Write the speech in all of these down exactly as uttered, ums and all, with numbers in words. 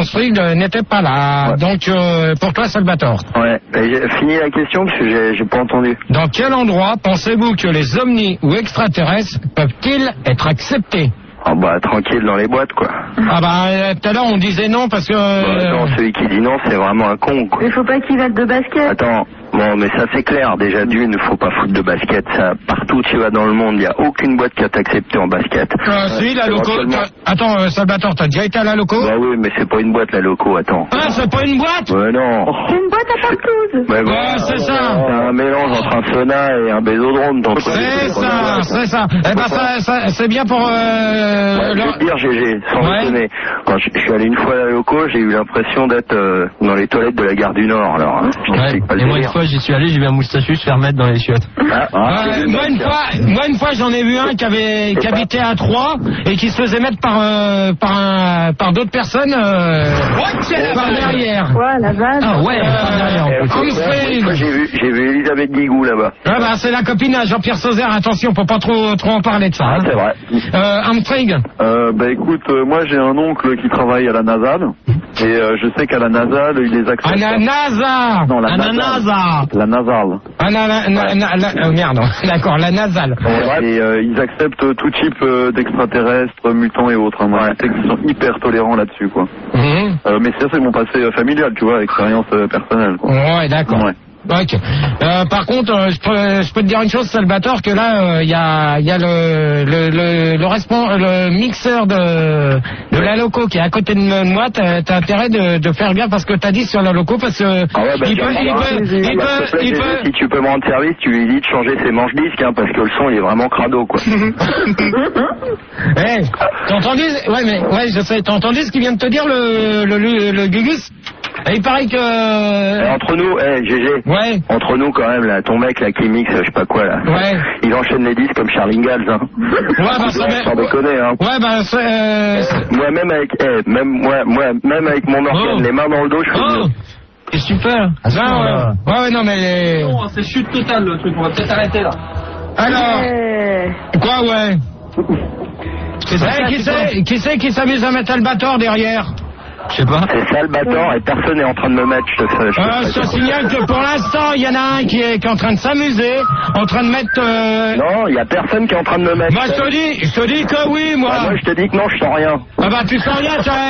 Armstrong n'était pas là. Ouais. Donc, euh, pour toi, Salvatore. Ouais, j'ai fini la question parce que j'ai, j'ai pas entendu. Dans quel endroit pensez-vous que les ovnis ou extraterrestres peuvent-ils être acceptés? Ah bah tranquille dans les boîtes quoi. Ah bah tout à l'heure on disait non parce que... Bah, non, celui qui dit non c'est vraiment un con quoi. Il faut pas qu'il mette de basket. Attends, bon mais ça c'est clair, déjà d'une, faut pas foutre de basket, ça partout tu vas dans le monde, il y a aucune boîte qui a accepté en basket. Euh, si, la loco... Attends euh, Salvatore, t'as déjà été à la loco? Bah oui mais c'est pas une boîte la loco, attends. Ah c'est pas une boîte? Ouais non. C'est une boîte à partouze. Ouais, ouais c'est ça. C'est un mélange entre un sauna et un bésodrome. C'est ça, c'est ça. Eh ben ça, ça c'est bien pour... Euh, ouais, leur... je veux dire G G, sans ouais. déconner. Quand je, je suis allé une fois à la loco, j'ai eu l'impression d'être euh, dans les toilettes de la gare du Nord. Alors, hein, je ouais. pas Et moi une fois j'y suis allé, j'ai vu un moustachu se faire mettre dans les chiottes. Ah, ah, euh, moi, une fois, moi une fois j'en ai vu un qui avait qui habitait à Troyes et qui se faisait mettre par euh, par un, par d'autres personnes euh, ouais, par derrière. Ouais la vanne. Ah ouais. Euh, par derrière. Euh, j'ai vu j'ai vu Elisabeth Guigou là-bas. Ah bah c'est la copine à Jean-Pierre Sauzère. Attention, faut pas trop trop en parler de ça. Ah, hein. c'est vrai. Euh, Armstrong. Euh, bah écoute, euh, moi j'ai un oncle qui travaille à la NASA et euh, je sais qu'à la NASA ils les acceptent. À la NASA. Non, la à NASA. La NASA. La nasale. Ah na, na, na, na, na, euh, merde, d'accord, la nasale. Ouais, et euh, ils acceptent tout type euh, d'extraterrestres, mutants et autres. Hein. Moi, ouais. je sais qu'ils sont hyper tolérants là-dessus, quoi. Mmh. Euh, mais ça, c'est mon passé euh, familial, tu vois, expérience euh, personnelle, quoi. Ouais, d'accord. Ouais. Ok. Euh, par contre, euh, je, peux, je peux te dire une chose, Salvatore, que là, il euh, y a, y a le, le, le, le, respons- le mixeur de, de la loco qui est à côté de moi. T'as, t'as intérêt de, de faire bien parce que t'as dit sur la loco parce que ah ouais, bah, il, peut, il, peut, il, il, peut, plaît, il peut. Si tu peux me rendre service, tu lui dis de changer ses manches disques, hein, parce que le son il est vraiment crado, quoi. Eh, hey, t'as entendu? Ouais, mais ouais, je sais. T'as entendu ce qu'il vient de te dire le le le, le Gugus? Et il paraît que... Et entre nous, eh, G G, ouais. Entre nous quand même, là, ton mec là qui mixe, je sais pas quoi là, ouais. Il enchaîne les disques comme Charlie Ingalls, hein. Ouais, bah ça sans déconner, hein. Ouais, bah c'est... Euh... Moi même avec, eh, même moi, moi, même avec mon organe, oh. Les mains dans le dos, je fais oh. mieux. C'est super. Ah, non, ouais. ouais, ouais, non mais... Non, c'est chute totale le truc, on va peut-être arrêter là. Alors... Ouais. Quoi, ouais c'est ça, hey, qui c'est qui c'est qui s'amuse à mettre Salvatore derrière? Je sais pas. C'est Salvatore et personne n'est en train de me mettre. Je te, je te euh, je te signale que pour l'instant, il y en a un qui est, qui est en train de s'amuser, en train de mettre... Euh... Non, il n'y a personne qui est en train de me mettre. Moi, je te dis, je te dis que oui, moi. Bah, moi, je te dis que non, je sens rien. Ah bah, tu sens rien, toi.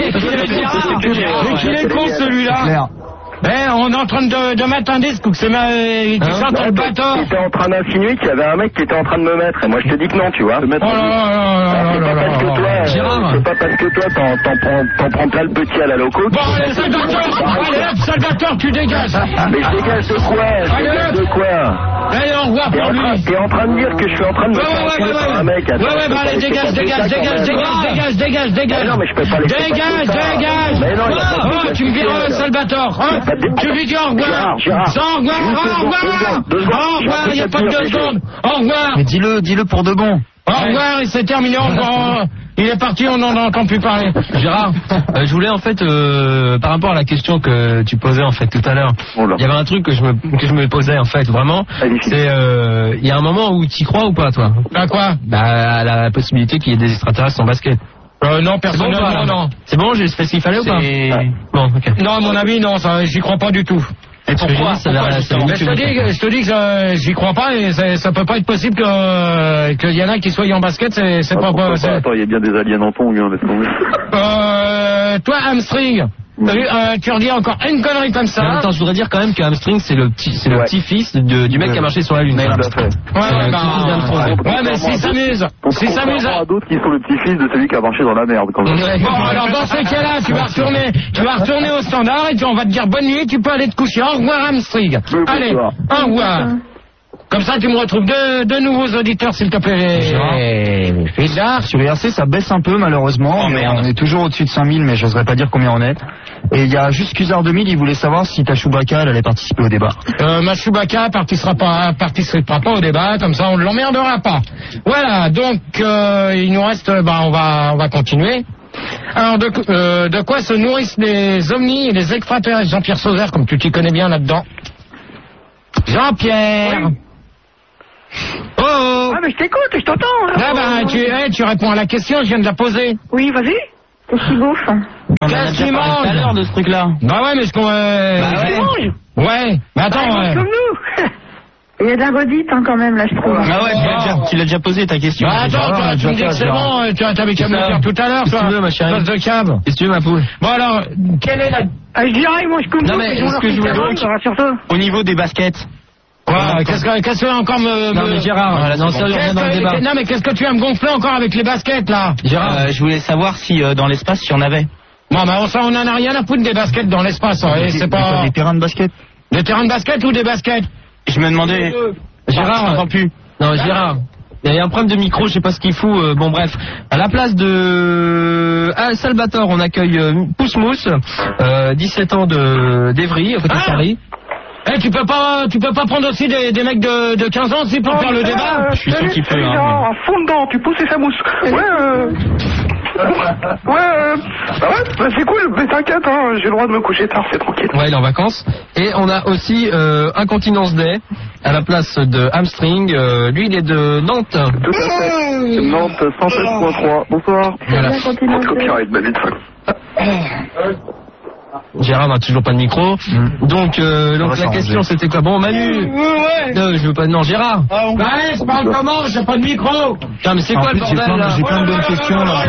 Il est con, celui-là. Eh, on est en train de, de mettre un disque ou que c'est ma... qui hein? Chante le bâtard. Tu étais en train d'insinuer qu'il y avait un mec qui était en train de me mettre. Et moi, je te dis que non, tu vois. Oh là là là là là. C'est pas parce que toi, c'est pas parce que toi, t'en, t'en prends, t'en prends plein le petit à la loco. Bon, allez, Salvatore, allez, hop, Salvatore, tu dégages. Mais je dégage de quoi? Je dégage de quoi? Allez, au revoir pour lui. T'es en train de dire que je suis en train de me faire par un mec. Ouais, ouais, bah allez, dégage, dégage, dégage, dégage, dégage, dégage, dégage. Non, mais je peux pas les dégage, dégage. Mais non, oh, tu me vires Salvatore, hein? Tu lui dis au revoir. Au revoir, au revoir. Au revoir, il n'y a pas de deux secondes. Au revoir. Mais dis-le, dis-le pour de bon. Au revoir, c'est terminé, au revoir. Il est parti, on n'en entend plus parler. Gérard, euh, je voulais en fait, euh, par rapport à la question que tu posais en fait tout à l'heure, il y avait un truc que je me, que je me posais en fait vraiment, c'est, euh, il y a un moment où tu y crois ou pas toi? À quoi? Bah à la possibilité qu'il y ait des extraterrestres en basket. Euh, non, personnellement, bon, non. C'est bon, j'ai fait ce qu'il fallait ou pas? Ouais. Bon, ok. Non, à mon avis, non, ça, j'y crois pas du tout. Et pourquoi, ça pourquoi ça mais je te dis, je te dis que euh, j'y crois pas et ça, ça peut pas être possible que euh, qu'il y en a qui soient en basket, c'est, c'est ah, pas possible. Attends, il y a bien des aliens en tongs, hein, laisse tomber. Euh, toi, Hamstring, mmh. euh, tu redis encore une connerie comme ça. En même temps, je voudrais dire quand même que Hamstring, c'est le petit, c'est ouais. le petit-fils de, du mec ouais. qui a marché sur la Lune. Ouais, ouais, ouais, bah, ouais, mais s'il s'amuse, s'il s'amuse. Il y a d'autres qui sont le petit-fils de celui qui a marché dans la merde, quand même. Bon, alors dans ces cas-là, tu vas retourner, tu vas retourner au standard et puis on va te dire bonne nuit, tu peux aller te coucher. Au revoir, Hamstring. Allez, au revoir. Comme ça, tu me retrouves deux, deux nouveaux auditeurs, s'il te plaît. Fidar. Sur I R C, ça baisse un peu, malheureusement. Oh, on est toujours au-dessus de cinq mille, mais j'oserais pas dire combien on est. Et il y a juste Cusard deux mille, il voulait savoir si ta Chewbacca, elle allait participer au débat. Euh, ma Chewbacca participera pas, participera pas au débat, comme ça on ne l'emmerdera pas. Voilà, donc, euh, il nous reste, bah, on va, on va continuer. Alors, de, euh, de quoi se nourrissent les ovnis et les extraterrestres? Jean-Pierre Sauzère, comme tu t'y connais bien là-dedans. Jean-Pierre. Oui. Oh, oh. Ah mais je t'écoute, je t'entends. Ah bah tu, hey, tu réponds à la question, je viens de la poser. Oui, vas-y. Qu'est-ce qu'il bouffe? Qu'est-ce qu'il mange tout à l'heure de ce truc-là. Bah ouais, mais ce qu'on... Euh... Bah ouais. Ouais, mais attends... Ah, ouais. comme nous. Il y a de la redite hein, quand même, là, je trouve. Ah ouais, tu l'as déjà, tu l'as déjà posé ta question. Bah attends, toi, tu me dis que c'est bon, tu avais qu'à me le dire tout à l'heure, toi. Qu'est-ce que tu veux, ma chérie? Passe de cab. Qu'est-ce que tu veux, ma poule? Bon alors, quelle est la... Ah, je dirais, moi, je comme Non, nous, mais ils ont est-ce leur que je petit voulais cabane, donc- rassure-toi. Au niveau des baskets. Quoi? Qu'est-ce que, qu'est-ce que tu veux encore me... Non, me- mais Gérard, Voilà, non, c'est sérieux, bon. on est dans le Qu'est-ce débat. que- Non mais qu'est-ce que tu vas me gonfler encore avec les baskets, là? Gérard, Euh, je voulais savoir si euh, dans l'espace, il y en avait. Non mais on, ça, on en a rien à foutre des baskets dans l'espace, hein, et c'est pas... Des terrains de basket. Des terrains de basket ou des baskets? Je me demandais. Gérard, je comprends plus. non, Gérard. Il y a un problème de micro, je sais pas ce qu'il fout. euh, bon, bref. À la place de ah, Salvatore, on accueille euh, Pousse-Mousse, euh, dix-sept ans de d'Evry, à côté de Ah Paris. Eh, tu peux pas, tu peux pas prendre aussi des, des mecs de, de quinze ans aussi pour faire le débat? Je suis sûr qu'il peut. Hein, À fond dedans, tu pousses et ça mousse. Ouais, euh... ouais, euh... Bah ouais, bah c'est cool, mais t'inquiète, hein, j'ai le droit de me coucher tard, c'est tranquille. Ouais, il est en vacances. Et on a aussi euh, Incontinence Day à la place de Hamstring. Euh, lui, il est de Nantes. Tout à fait. Nantes cent seize point trois. Bonsoir. Voilà. Bien, continue, Contre copyright, bah vite fait. Gérard n'a toujours pas de micro. Donc, euh, donc la question c'était quoi? Bon, Manu. Ouais. Non, je veux pas. Non, Gérard. Bah ouais, je parle comment? J'ai pas de micro. Putain, mais c'est En quoi plus, le j'ai bordel plein, là? j'ai plein de bonnes questions là.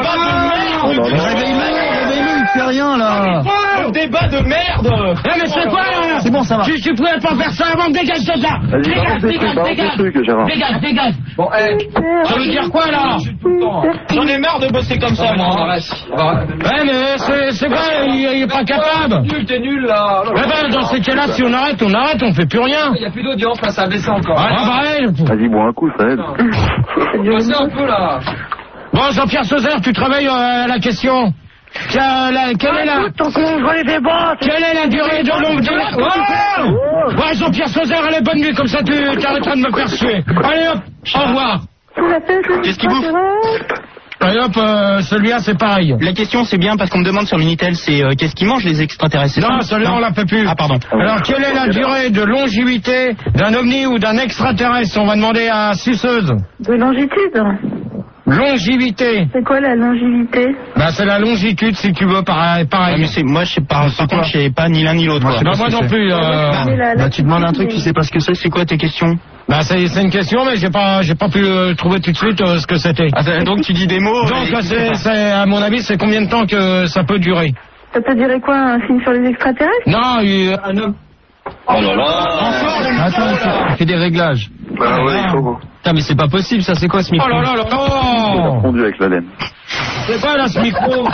Réveille-le, réveille-le, il fait rien là. Un débat de merde. Eh mais c'est quoi là? C'est bon, ça va. Tu, tu pouvais pas faire ça avant, dégage de là. Vas-y, Dégage, balance des trucs, dégage, balance des dégage. trucs, Gérard. Dégage, dégage. Bon, eh, ça veut dire quoi là? J'en ai marre de bosser comme ça, moi. Ouais, mais c'est, c'est quoi? Il, il est pas capable. Nul, t'es nul là. Eh ben, dans ces cas-là, si on arrête, on arrête, on fait plus rien. Il y a plus d'audience là, ça a baissé encore. Ah, bah, ouais. Vas-y, bois un coup, ça aide. Passez un peu là. Bon, Jean-Pierre Sauzère, tu travailles euh, à la question. Tiens, la, quelle est la... Tant qu'on voit les débats, Quelle est la durée de longue durée? Ouais, ouais, Jean-Pierre Sauzère, elle est bonne nuit, comme ça tu t'arrêteras de me faire suer. Allez hop, au revoir. Qu'est-ce qu'il bouffe? Allez hop, euh, celui-là c'est pareil. La question c'est bien parce qu'on me demande sur Minitel, c'est euh, qu'est-ce qu'ils mangent les extraterrestres? c'est Non, ça celui-là on l'a fait plus. Ah pardon. Alors, quelle est la durée de longévité d'un ovni ou d'un extraterrestre? On va demander à Suceuse. de longitude. Longévité. C'est quoi la longévité? Bah, c'est la longitude, si tu veux, pareil. Ouais, pareil. mais c'est, moi je sais pas, par contre je sais pas ni l'un ni l'autre. Bah, quoi. moi non plus. Euh... Mais la- la Bah tu demandes un truc, latitude, tu sais pas ce que c'est, c'est quoi tes questions? Bah, c'est, c'est une question, mais j'ai pas, j'ai pas pu euh, trouver tout de suite euh, ce que c'était. Ah, ça- donc tu dis des mots. Donc, et- euh, c'est, c'est, à mon avis, c'est combien de temps que ça peut durer? Ça peut durer quoi, un film sur les extraterrestres? Non, il- un homme. Oh là là. Attends, il fait- il fait des réglages. Bah ouais, il faut. Putain, mais c'est pas possible, ça c'est quoi ce micro? Oh là là là Il a là. fondu avec la laine. C'est quoi là ce micro?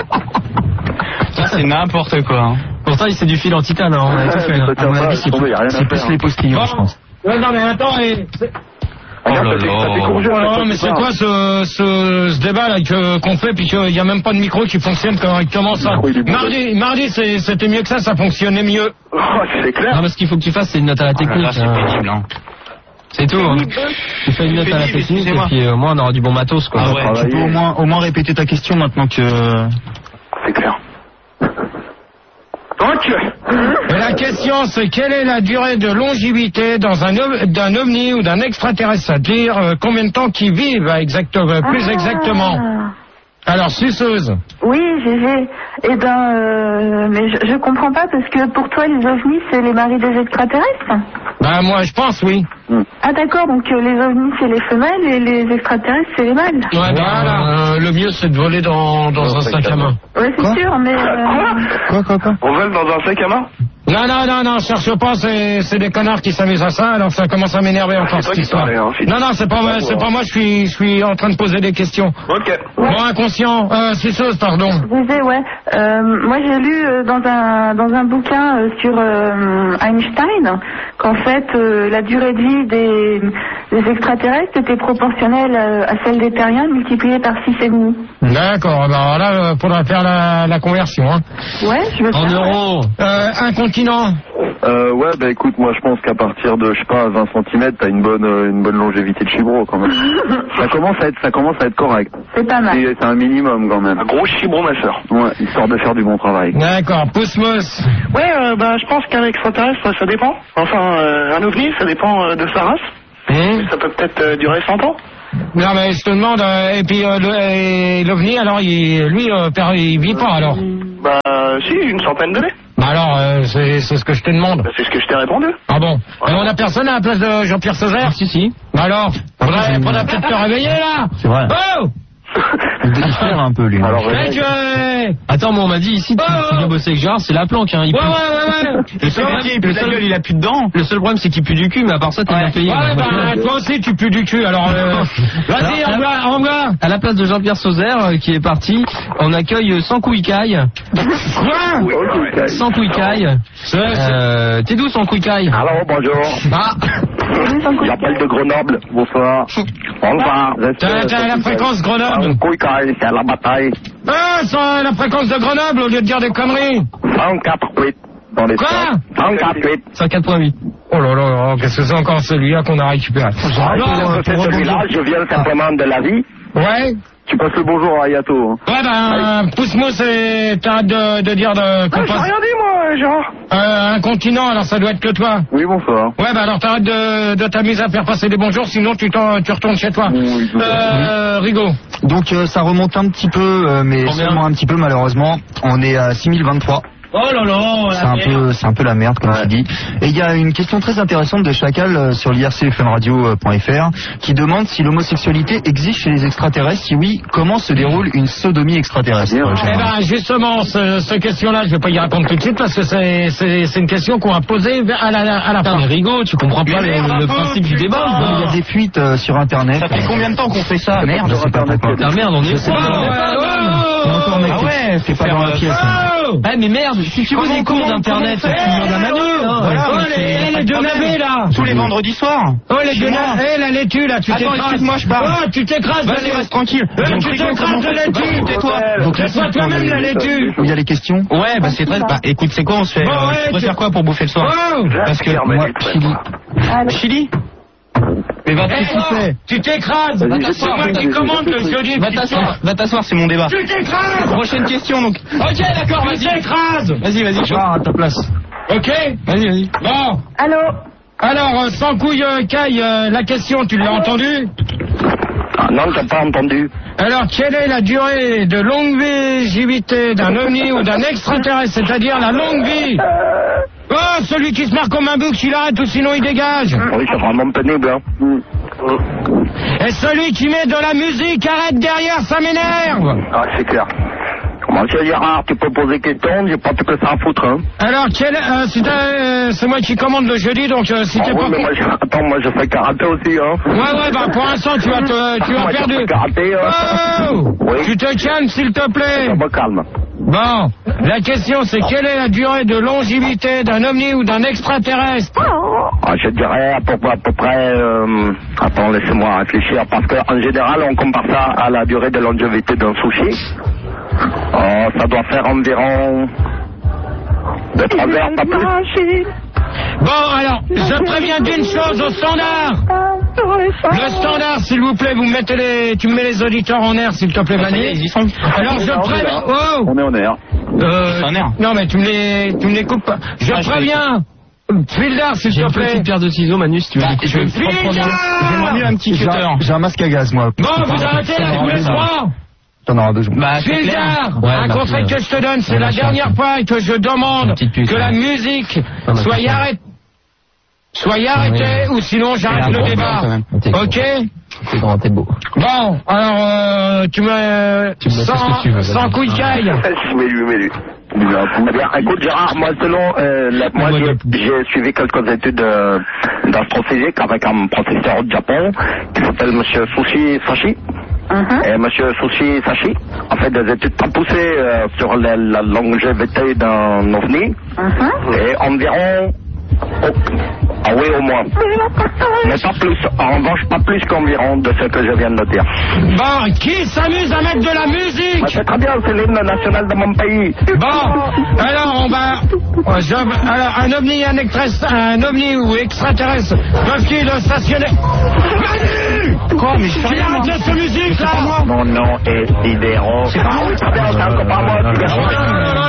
Ça c'est n'importe quoi. Hein. Pourtant, il c'est du fil en titane, hein, on a tout fait. Ça Là. tient À mon pas, avis, laisse tomber, y a rien à c'est plus faire. les postillons, je pense. Ouais, non mais attends, et... c'est- Regarde, Oh là ça fait- là. ça fait courger à Oh chaque là, fois mais que tu c'est parles. quoi ce, ce, ce débat là que, qu'on fait puis qu'il n'y a même pas de micro qui fonctionne correctement ça? Le micro, il est bon. Mardi, mardi c'est, c'était mieux que ça, ça fonctionnait mieux. Oh, c'est clair. Non, mais ce qu'il faut que tu fasses, c'est une note à la technique. Là, c'est hein. pénible. Hein. C'est tout. Hein. Tu fais une note à la pénible, technique et excusez-moi. puis euh, moi on aura du bon matos quoi. Ah ouais. Travailler. Tu peux au moins, au moins répéter ta question maintenant que. C'est clair. Donc, Et la question c'est quelle est la durée de longévité dans un, ov- d'un ovni ou d'un extraterrestre, c'est-à-dire euh, combien de temps qu'ils vivent exactement, plus Ah. exactement. Alors, suceuse. Oui, Gégé. Eh ben, euh, mais je, je comprends pas parce que pour toi, les ovnis, c'est les maris des extraterrestres. Bah moi je pense oui. Ah d'accord, donc euh, les ovnis, c'est les femelles et les extraterrestres, c'est les mâles. Ouais, voilà. Euh, le mieux c'est de voler dans, dans un sac à main. Ouais, c'est Quoi sûr, mais... euh, Quoi, quoi, quoi? on vole dans un sac à main? Non, non, non, non, cherche pas, c'est, c'est des connards qui s'amusent à ça, alors ça commence à m'énerver encore c'est toi cette qui histoire. parlais, hein, Philippe. Non, non, c'est pas moi, c'est pas moi, je suis, je suis en train de poser des questions. Ok. Bon, inconscient, euh, suceuse, pardon. Je disais, ouais. Euh, moi, j'ai lu euh, dans un dans un bouquin euh, sur euh, Einstein qu'en fait, euh, la durée de vie des, des extraterrestres était proportionnelle euh, à celle des terriens multipliée par six et demi. D'accord, bah là, euh, faudra faire la, la conversion, hein. Ouais, je veux En faire, ouais. euros. Euh, un continent. Euh, ouais, bah écoute, moi je pense qu'à partir de, je sais pas, vingt centimètres, t'as une bonne, euh, une bonne longévité de chibro quand même. ça commence à être, ça commence à être correct. C'est pas mal. C'est, c'est un minimum quand même. Un gros chibro, ma soeur. Ouais, histoire de faire du bon travail. D'accord, pousse-mousse. Ouais, euh, bah, je pense qu'un extraterrestre, ça dépend. Enfin, euh, un ovni, ça dépend euh, de sa race. Hum. Ça peut peut-être euh, durer cent ans. Non, mais je te demande, euh, et puis euh, le, et l'ovni, alors, il, lui, euh, per- il vit pas, alors. Bah, si, une centaine d'années. Bah alors, euh, c'est c'est ce que je te demande. Bah, c'est ce que je t'ai répondu. Ah bon? Et on a personne à la place de Jean-Pierre Sauzère? Si, si. Bah alors, faudrait, faudrait peut-être te réveiller là. C'est vrai. Oh! Il délifère un peu, lui. Alors, Hey, tu- Attends, moi on m'a dit ici, tu Oh. tu viens bosser avec Gérard, c'est la planque, hein. Il Ouais, pue. ouais, ouais, ouais. Le seul problème, le seul- il a plus de dents. le seul problème, c'est qu'il pue du cul, mais à part ça, t'es bien payé. Ouais, bah, toi aussi, tu pues du cul, alors, euh, vas-y, Alors, envoie, envoie. À la place de Jean-Pierre Sauzère, euh, qui est parti, on accueille euh, sans couicaille. Quoi? Sans couicaille. Euh, t'es d'où sans couicaille? Alors, bonjour. Ah, J'appelle de Grenoble. Bonsoir. Bonsoir. t'as t'as la fréquence Grenoble. Couicaille, c'est à la bataille. Ah, c'est la fréquence de Grenoble, au lieu de dire des conneries. cent quatre huit dans les Quoi? cent quatre huit. cent quatre point huit. Oh là là, là, qu'est-ce que c'est encore celui-là qu'on a récupéré? Ah, Non, c'est celui-là, je viens simplement de la vie. ouais. Tu passes le bonjour à Yato. Ouais, ben, pousse-mousse et t'arrêtes de, de dire de, Ah, qu'on j'ai passe- rien dit, moi, Gérard. euh, un continent, alors ça doit être que toi. Oui, bonsoir. Ouais, bah alors t'arrêtes de, de t'amuser à faire passer des bonjours, sinon tu, t'en- tu retournes chez toi. Oui, tout à fait. Euh, Rigaud. Donc euh, ça remonte un petit peu, euh, mais Combien? seulement un petit peu malheureusement. On est à six mille vingt-trois. Oh là là, C'est un peu, c'est un peu la merde comme tu dis. Et il y a une question très intéressante de Chacal euh, sur l'I R C F M radio point F R qui demande si l'homosexualité existe chez les extraterrestres. Si oui, comment se déroule une sodomie extraterrestre? Bien, euh, Eh Gérard ben justement, ce, cette question-là, je vais pas y répondre tout de suite parce que c'est c'est c'est une question qu'on va poser à la à la Putain, fin. mais Rigaud, tu comprends pas Mais le, merde, le un peu, principe du débat. putain. Il y a des fuites euh, sur internet. Ça fait combien de temps qu'on fait ça? Merde, je sais pas pourquoi. Ah merde, on est sais fou. pas. Oh, ouais, oh, Il y a encore un mec Ah qui- ouais, qui est pas dans la pièce. oh. Ah mais merde, si tu veux Comment- des cours comment- d'internet, tu comment on fait demandes à Manu. hein. Voilà, Oh, mais les, c'est- les deux navets là. Tous les vendredis soirs. Oh les Chez deux moi. navets, eh, la laitue là, tu Attends, t'écrases. excuse-moi, je parle. Oh, tu t'écrases. Vas-y, la- reste tranquille. Eh, Donc, tu Rigaud, t'écrases comment- de laitue. Tais-toi. Donc, C'est toi toi-même la laitue. Il y a les questions. Ouais, bah c'est très. Bah écoute, c'est quoi on se fait Bon, euh, ouais, Tu préfères tu- quoi pour bouffer le soir? Oh. Parce que J'aspire, mais moi, vite, ouais. Chili. Allô. Chili. Mais va Eh, qu'est-ce oh, qu'il fait? tu t'écrases. Vas-y, C'est j'ai moi compris, qui j'ai commande le compris. jeudi. Va putain. t'asseoir, va t'asseoir, c'est mon débat. Tu t'écrases. Prochaine question donc. Ok, d'accord, vas-y. Tu t'écrases. Vas-y, vas-y. Tu vas à ta place. Ok. Vas-y, vas-y. Bon. Allô. Alors, euh, sans couille, euh, Caille, euh, la question, tu l'as entendue? Ah, non, t'as pas entendu. Alors, quelle est la durée de longévité d'un ovni ou d'un extraterrestre, c'est-à-dire la longue vie? Oh, celui qui se marre comme un bouc, il arrête ou sinon il dégage. Oui, c'est vraiment pénible, hein. Et celui qui met de la musique, arrête derrière, ça m'énerve. Ah, c'est clair. Monsieur Gérard, tu peux poser question, j'ai pas tout que ça à foutre, hein. Alors, quel, euh, si t'as, euh, c'est moi qui commande le jeudi, donc euh, si Ah t'es oui, pas... mais moi, je... Attends, moi, je fais karaté aussi, hein. Ouais, ouais, bah pour l'instant, tu vas te, tu vas Moi, je perdre... fais karaté, hein. Oh, Oui. tu te calmes, s'il te plaît. Je me calme. Bon, la question c'est quelle est la durée de longévité d'un ovni ou d'un extraterrestre? Ah, je dirais à peu, à peu près... Euh... Attends, laissez-moi réfléchir, parce qu'en général, on compare ça à la durée de longévité d'un sushi. Oh, ça doit faire environ... de trois heures, pas plus. Bon, alors, je préviens d'une chose au standard. Le standard, s'il vous plaît, vous mettez les, tu me mets les auditeurs en air, s'il te plaît, Manu. Ils y sont. Alors, je préviens... Oh On est en air. euh, En air. Non, mais tu me les, tu me les coupes pas. Je Ah, je préviens... Fildar, s'il J'ai te une plaît. petite paire de ciseaux, Manu, si tu veux. Bah, les je vais couper. J'aimerais mieux un petit J'ai cutter. un, j'ai un masque à gaz, moi. Bon, vous arrêtez là, tous les trois. T'en auras besoin. Bah, c'est clair. Fildar, Ouais, un bah, conseil c'est- que je te donne, c'est Ouais, la machin, dernière c'est- fois que je demande Une petite puce, que la ouais. musique bah, soit c'est ça. arrêtée. Soyez arrêtés ou sinon j'arrête Et un le gros débat. plan, quand même. T'es Ok? T'es grand, t'es beau. Bon, alors euh, tu me... Tu me laisses sans, ce que tu veux, sans vas-y. couille caille. Mais lui, mais lui. Eh bien, écoute Gérard, moi selon, euh, la- moi j'ai j'ai suivi quelques études euh, d'astrophysique avec un professeur du Japon qui s'appelle Monsieur Sushi Sashi. Et Monsieur Sushi Sashi a fait des études très poussées euh, sur la, la longévité d'un ovni et environ, oh, ah oui au moins, mais pas plus, en revanche pas plus qu'environ de ce que je viens de dire. Bon, qui s'amuse à mettre de la Bah, musique? c'est très bien, c'est l'hymne national de mon pays. Bon, alors on va... euh, je- alors un ovni, un, extra- un ovni ou extraterrestre peuvent-ils stationner... Manu! Quoi, mais je fais Tu rien, moi. arrêtes cette musique là? Mon nom est Diderot. Ah oui, très bien, c'est un copain à moi, tu Non, verras. non, non, non, non,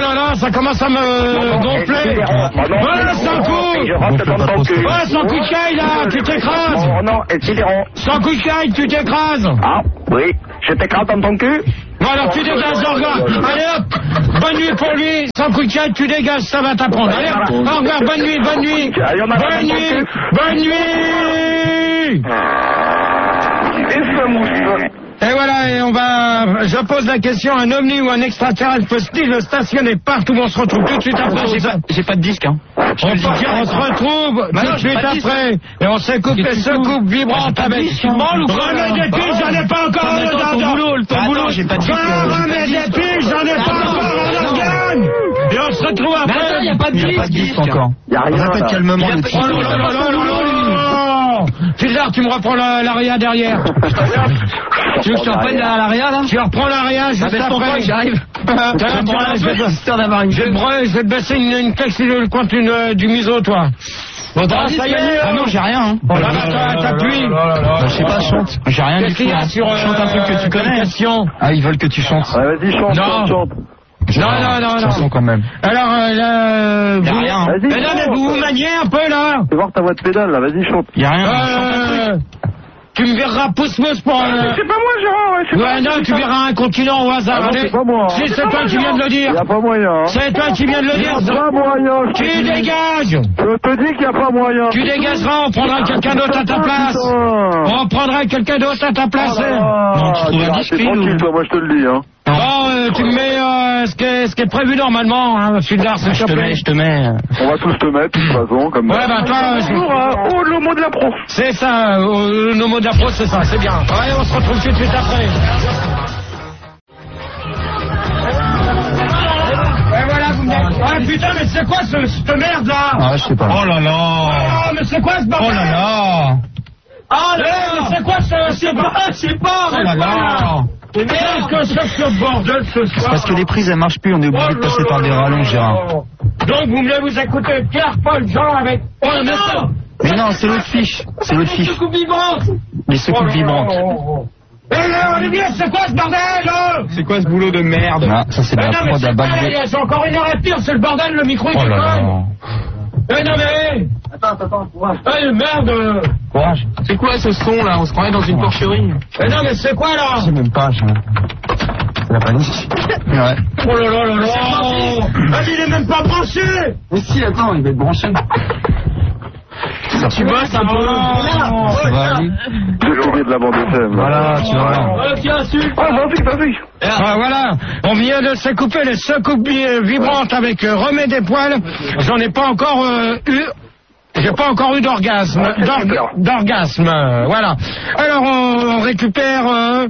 ça commence à me gonfler. Ouais, sans coup. Ouais, sans coup de caille, là, tu t'écrases. Non, non, et sidérant. Sans coup de caille, tu t'écrases. Ah, oui, je t'écrase dans ton cul. Bon, alors tu dégages, au revoir. Allez hop, bonne nuit pour lui. Sans coup de caille, tu dégages, ça va t'apprendre. Allez hop, au revoir, bonne nuit, bonne nuit. Bonne nuit, bonne nuit. Et ça mousse. Et voilà, et on va... Je pose la question, un ovni ou un extraterrestre peut-il le stationner partout? On se retrouve tout de suite après. J'ai pas, j'ai pas de disque, hein. On, on se retrouve bah tout non, de suite après. Et on s'écoute les secoupes vibrantes avec... Remets des piles, j'en ai pas encore un ton boulot, ton boulot, j'ai pas de disque. Remets des piles, j'en ai pas encore un organe. Et on se retrouve après. Mais attends, il n'y a pas de Il n'y a pas de disque encore. Y a rien, Répète là. calmement le Oh titre. là là là là là là. César, tu me reprends la- l'aria derrière. Tu veux que je te reprenne à l'aria, là? Tu reprends l'aria juste baisse ton après. poids, j'arrive. Tiens, tu vas- je vais te- Histoire d'avoir une je vais te bra- je vais te baisser une, une texte sur le coin d'une, euh, du museau, toi. Bon, Ah, ça y est. Ah non, j'ai rien, hein. Bon, là, bah, t'appuies. Bah, je sais pas, chante. J'ai rien du Qu'est-ce qu'il tout. y a hein. sur euh, Chante un truc que tu connais. question. Ah, ils veulent que tu chantes. Ouais, vas-y, chante, Non. chante, chante. Non, non, non, Chanson non. quand même. Alors, euh, là, Y a vous... rien, hein. Vas-y, Mais non, mais chante. vous vous maniez un peu, là. Fais voir ta voix de pédale, là, vas-y, chante. Y a rien. Chante un truc. Euh... Tu me verras pouce-mousse pour... Euh... C'est pas moi, Gérard, ouais, c'est pas Ouais, moi. non, tu verras un continent au hasard. Ah non, Allez. c'est pas moi, hein. Si, c'est toi qui viens de le dire. Y a pas moyen, hein. C'est toi qui viens de le dire. Y a pas moyen. je te Tu dis. dégages. Je te dis qu'il y a pas moyen. Tu dégageras, on prendra quelqu'un d'autre à ta place. On prendra quelqu'un d'autre à ta place. Non, tu trouves un disque, C'est lui, tranquille, ou- toi, moi, je te le dis, hein. Bon, euh, tu me mets euh, ce, qui est, ce qui est prévu normalement, hein, Fildar, s'il Je te te plaît. mets, je te mets. On va tous te mettre, de toute façon, comme Ouais, bah toi, euh, Bonjour, euh, oh, le mot de la pro. c'est ça, euh, nos mots d'appro, c'est ça, c'est bien. Ouais, on se retrouve tout de suite après. Et voilà, vous me dites, ah putain, mais c'est quoi ce, cette merde là? Ah, je sais pas. Oh là là. Oh, mais c'est quoi ce bordel? Oh là là. Ah là, mais c'est quoi ce, je sais pas, je sais pas. Oh là là. Mais qu'est-ce que c'est que ce bordel ce soir? Parce que les prises elles marchent plus, on est obligé de passer par des rallonges, Gérard. Donc vous voulez vous écouter Pierre-Paul Jean avec... Oh non. Mais non, c'est l'autre fiche. C'est l'autre fiche. Secoupes vibrantes. Les secoupes vibrantes. Eh là, Olivier, c'est quoi ce bordel là? C'est quoi ce boulot de merde? Ah, ça c'est de Eh la non, mais prod à c'est balle pas, de... c'est encore une heure et pire, c'est le bordel, le micro il Oh là là. déconne. Eh non mais... Attends, attends, courage. Eh merde. Courage. C'est quoi ce son, là? On se croirait dans une porcherie. Eh non mais c'est quoi là? Je sais même pas, je... C'est la panique. Ouais. Oh là là là là. Ah, il est même pas branché. Mais si, attends, il va être branché. Tu bosses un peu. Ça va aller. J'ai oublié de la bande F M. Voilà, tu vas voir. Oh, qui insulte. Ah, vas-y, vas-y. Ah, voilà, on vient de se couper les secoupes vibrantes avec euh, Remets des poils. J'en ai pas encore euh, eu. J'ai pas encore eu d'orgasme. D'org- D'orgasme, euh, voilà. Alors on, on récupère euh,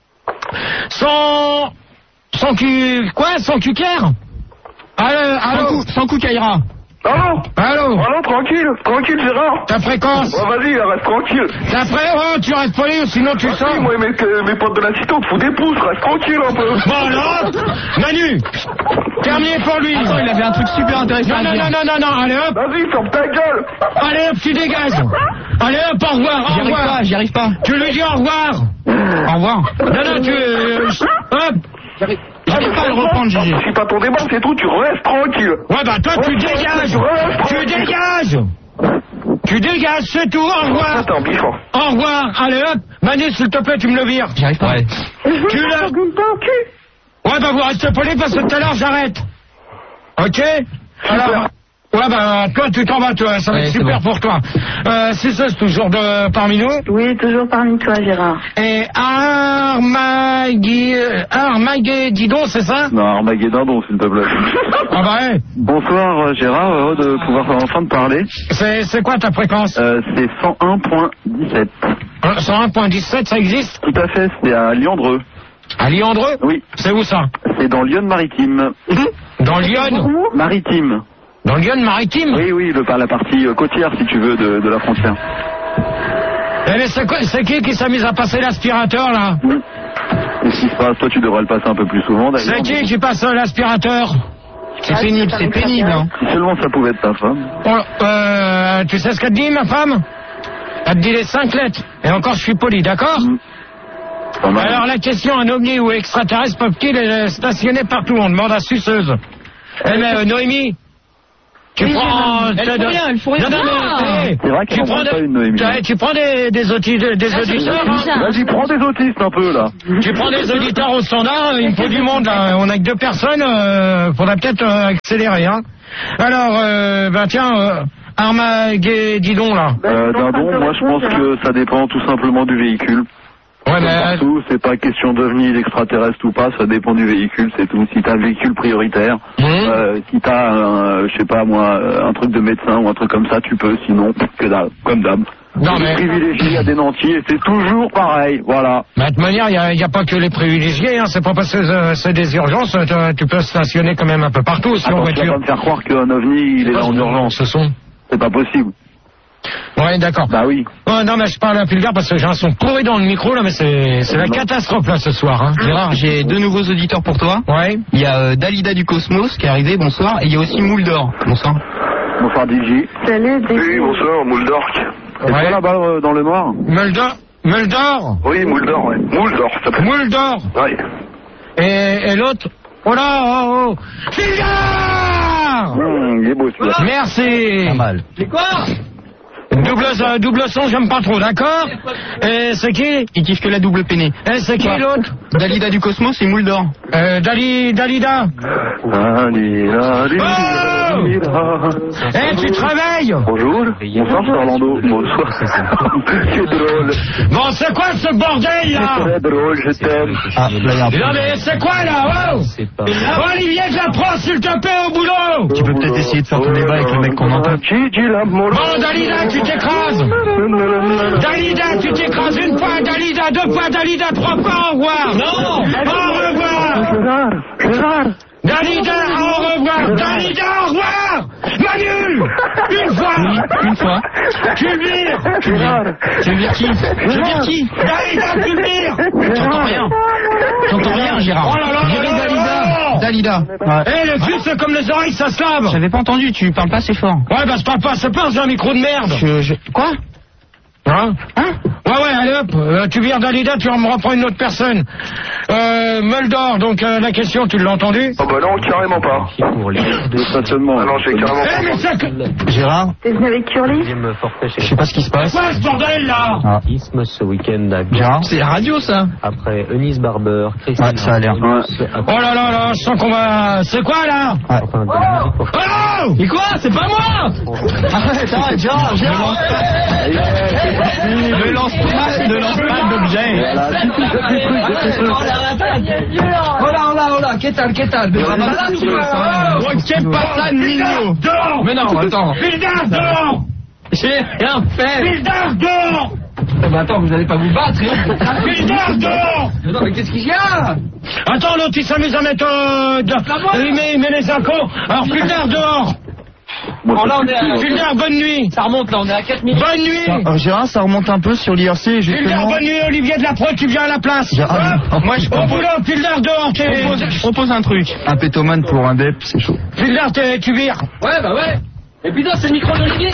son son cul quoi, son cucaire. Allô, allô, Sans coup Kaira. Allô? allô. Allô, tranquille, tranquille, Gérard. Ta fréquence. Oh, vas-y, reste tranquille. Ta fré- oh, tu restes poli, sinon tu Si, sors. moi, mes, que- mes potes de la cité, on te fout des pouces, reste tranquille un peu. Bon alors, Manu, terminé pour lui. Attends, il avait un truc super intéressant Non, à non, dire. non, non, non, non, allez hop. Vas-y, ferme ta gueule. Allez hop, tu dégages. Allez hop, au revoir, au J'y arrive revoir. pas, j'y arrive pas. Tu lui dis au revoir. Au revoir. Non, non, tu... euh, hop. J'arrive pas à le reprendre, Gégé. C'est pas ton débat, c'est tout, tu restes tranquille. Ouais, bah toi, tu dégages. Tu dégages. Tu dégages, c'est tout, au revoir. Attends, bichon. Au revoir, allez hop. Manu, s'il te plaît, tu me le vires. J'y arrive pas. Ouais. Tu le... Ouais, bah vous restez poli parce que tout à l'heure, j'arrête. Ok. Alors... Ouais, bah, toi, tu t'en vas, toi, ça va Ouais, être c'est super bon. pour toi. Euh, c'est ça, c'est toujours de, parmi nous. Oui, toujours parmi toi, Gérard. Et Armagui... Armageddon, c'est ça? Non, Armageddon, s'il te plaît. Ah bah ouais. Bonsoir, euh, Gérard, heureux de pouvoir enfin te parler. C'est, c'est quoi ta fréquence? Euh, c'est cent un virgule dix-sept. Euh, cent un virgule dix-sept, ça existe? Tout à fait, c'est à Lyandreux. À Lyandreux? Oui, C'est où ça? c'est dans Lyon-Maritime. Dans Lyon? Maritime. Dans Lyon-Maritime? Oui, oui, le, par la partie euh, côtière, si tu veux, de, de la frontière. Eh mais c'est, quoi, c'est qui qui s'est mis à passer l'aspirateur, là? Qu'est-ce qui se passe? Toi, tu devrais le passer un peu plus souvent, d'ailleurs. C'est qui qui passe euh, l'aspirateur? C'est pénible, c'est pénible. Hein. Si seulement ça pouvait être ta femme. Oh, euh, tu sais ce qu'elle te dit, ma femme? Elle te dit les cinq lettres. Et encore, je suis poli, d'accord? Mm. Pas mal. Alors, la question, un ovni ou extraterrestre peuvent-ils euh, stationner partout? On demande à Suceuse. Eh mais euh, Noémie, tu oui, prends... Elle faut rien, elle faut rien. Non, non, mais... C'est vrai Tu qu'on prends, prend de... pas une Noémie. tu, tu prends des, des, audi... des auditeurs, hein. Vas-y, prends des autistes un peu, là. Tu prends des auditeurs au standard, il me faut du monde, là. On a que deux personnes, euh, faudra peut-être euh, accélérer, hein. Alors, euh, ben tiens, euh, Armageddon, là. Euh, Dindon, moi je pense que ça dépend tout simplement du véhicule. Ouais, Comme mais... partout, c'est pas question d'ovni, d'extraterrestre ou pas, ça dépend du véhicule, c'est tout. Si t'as un véhicule prioritaire, Mmh. euh, si t'as, un, je sais pas moi, un truc de médecin ou un truc comme ça, tu peux, sinon, que dalle, comme d'hab. Non, mais... Les privilégiés, il y a des nantis et c'est toujours pareil, voilà. Mais de toute manière, il n'y a, y a pas que les privilégiés, hein. C'est pas parce que euh, c'est des urgences, tu, tu peux stationner quand même un peu partout, si en Attends, tu vas voiture. pas me faire croire qu'un ovni, il est là en urgence. Ce sont... C'est pas possible. Ouais, d'accord. Bah oui. Oh, non, mais je parle un peu vulgaire parce que j'ai un son pourri dans le micro, là, mais c'est, c'est la catastrophe, là, ce soir, hein. Gérard, j'ai deux nouveaux auditeurs pour toi. Ouais. Il y a euh, Dalida du Cosmos qui est arrivé, bonsoir. Et il y a aussi Mouldor, bonsoir. Bonsoir D J. Salut, D J. Oui, bonsoir, Mouldork. C'est Ouais. toi là-bas euh, dans le noir? Muldor Muldor Oui, Mouldor, ouais. Mouldor, ça s'appelle. Muldor Ouais. Et, et l'autre? Oh là, oh, oh. Fulgard Hum, il est beau celui-là. Merci. Pas mal. C'est quoi? Double, euh, double son, j'aime pas trop, d'accord? Et c'est qui? Il kiffe que la double peinée. Et c'est qui Quoi l'autre? Dalida du Cosmos et Mouldor. Euh, Dali, Dalida. Dalida, Oh Dalida. Eh, tu te réveilles? Bonjour. Bonsoir, c'est Orlando. Bonsoir. C'est drôle. Bon, c'est quoi ce bordel, là? C'est très drôle, je t'aime. Ah, là, il y a un peu. Non, mais c'est quoi, là? Oh Olivier, j'apprends, s'il te plaît, au boulot! Tu peux peut-être essayer de faire ton débat avec le mec qu'on entend. Bon, Dalida, tu t'écrases! Dalida, tu t'écrases une fois, Dalida, deux fois, Dalida, trois fois, au revoir! Non! Au revoir! Gérard, Gérard. Dalida, au revoir! Dalida, au revoir! Manu! Une fois! Une fois. Tu le vires! Tu le vires. Tu le vires qui? Je vire qui? Dalida, tu le vires! J'entends rien. J'entends rien, Gérard. Oh là là Virez là là Dalida. là. Dalida. Ouais. Eh, le cul, c'est comme les oreilles, ça se lave! J'avais pas entendu, tu parles pas assez fort. Ouais, bah, je parle pas, c'est pas, j'ai un micro de merde! Je, je... Quoi? Hein? Hein? Ouais, ouais, allez hop, euh, tu vires Dalida, tu me reprends une autre personne. Euh, Muldor, donc euh, la question, tu l'as entendu? Oh bah non, carrément pas. De stationnement. Ah non, j'ai carrément Eh, mais pas. c'est que... Gérard, T'es venu avec Curly? je sais pas ce qui se passe. Quoi, ce bordel, là? Ah. ce week-end à Gérard, c'est la radio, ça. après Eunice Barber, Christine. Ouais, ça a l'air. Oh là là là, je sens qu'on va... C'est quoi, là? Ouais. Oh! Mais quoi? C'est pas moi! Arrête, arrête, Gérard, Gérard! Ne lance pas, ne lance pas d'objet. Oh là, oh là, oh là, qu'est-ce que c'est? Ok, pas ça, Nino. Dehors! Mais non, attends. Fildar, dehors! J'ai rien fait. Fildar, dehors! Mais attends, vous allez pas vous battre, hein? Fildar, dehors! Non, mais qu'est-ce qu'il y a? Attends, l'autre, il s'amuse à mettre... Euh, de... il, met, il met les incons. Alors, Fildar, dehors! Oh, là, on est à... Fildar, bonne nuit! Ça remonte, là, on est à quatre minutes. Bonne nuit! Euh, Gérard, ça remonte un peu sur l'I R C, Fildar, justement. bonne nuit, Olivier de la Pro, tu viens à la place! Gérard, Hein? moi, je Au propose, boulot, Fildar, dehors, t'es... je propose, je propose un truc. Un pétomane pour un dep, c'est chaud. Fildar, t'es- tu vires! Ouais, bah ouais. Et putain, c'est le micro d'Olivier.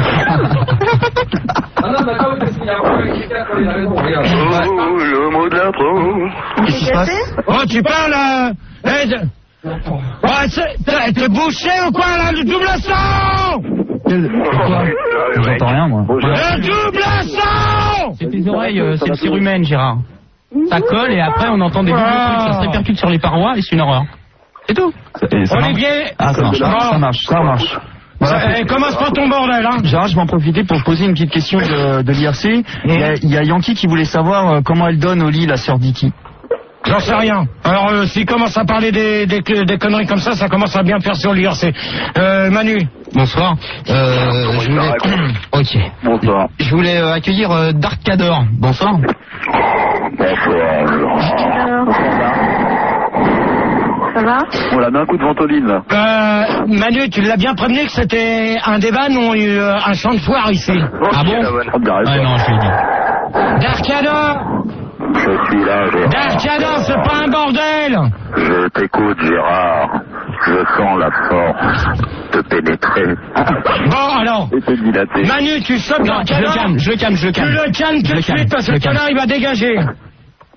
Ah non, bah attends, parce qu'il y a un quelqu'un quand il a raison, regarde. Oh, le mot de la pro. Qu'est-ce qui se passe? Oh, tu parles, euh... eh, de- Oh, c'est- t'es t'es bouché ou quoi, là, le double sang? Quoi? J'entends rien, moi. Le double sang! C'est tes oreilles, euh, c'est le cérumen, Gérard. Ça colle et après on entend des doubles trucs, ça se répercute sur les parois et c'est une horreur. C'est tout. Olivier! Ah, ça marche, Bon. ça marche, ça marche. Ça- eh, commence pas ton bordel, hein! Gérard, je vais en profiter pour poser une petite question de, de l'I R C. Il y, a, il y a Yankee qui voulait savoir euh, comment elle donne au lit la sœur d'Iki. J'en sais rien. Alors, euh, s'il commence à parler des, des, des conneries comme ça, ça commence à bien faire sur l'I R C. Euh, Manu. Bonsoir. Euh, je voulais... Ok. Bonsoir. Je voulais euh, accueillir euh, Dark Cador. Bonsoir. Alors, ça va? On l'a mis un coup de ventoline, là. Euh, Manu, tu l'as bien prévenu que c'était un débat, non euh, un champ de foire ici. Ah bon? Oh, bien raison. Ouais, non, je l'ai dit. Darkador! Je suis là, Gérard. Darkador, c'est pas un bordel! Je t'écoute, Gérard. Je sens la force te pénétrer. Bon, alors, Et te dilater. Manu, tu sautes Non, je le Darkador, calme, je le calme, je le tu calme. le calmes Je tout le de calme, suite parce je que le calme. là, il va dégager.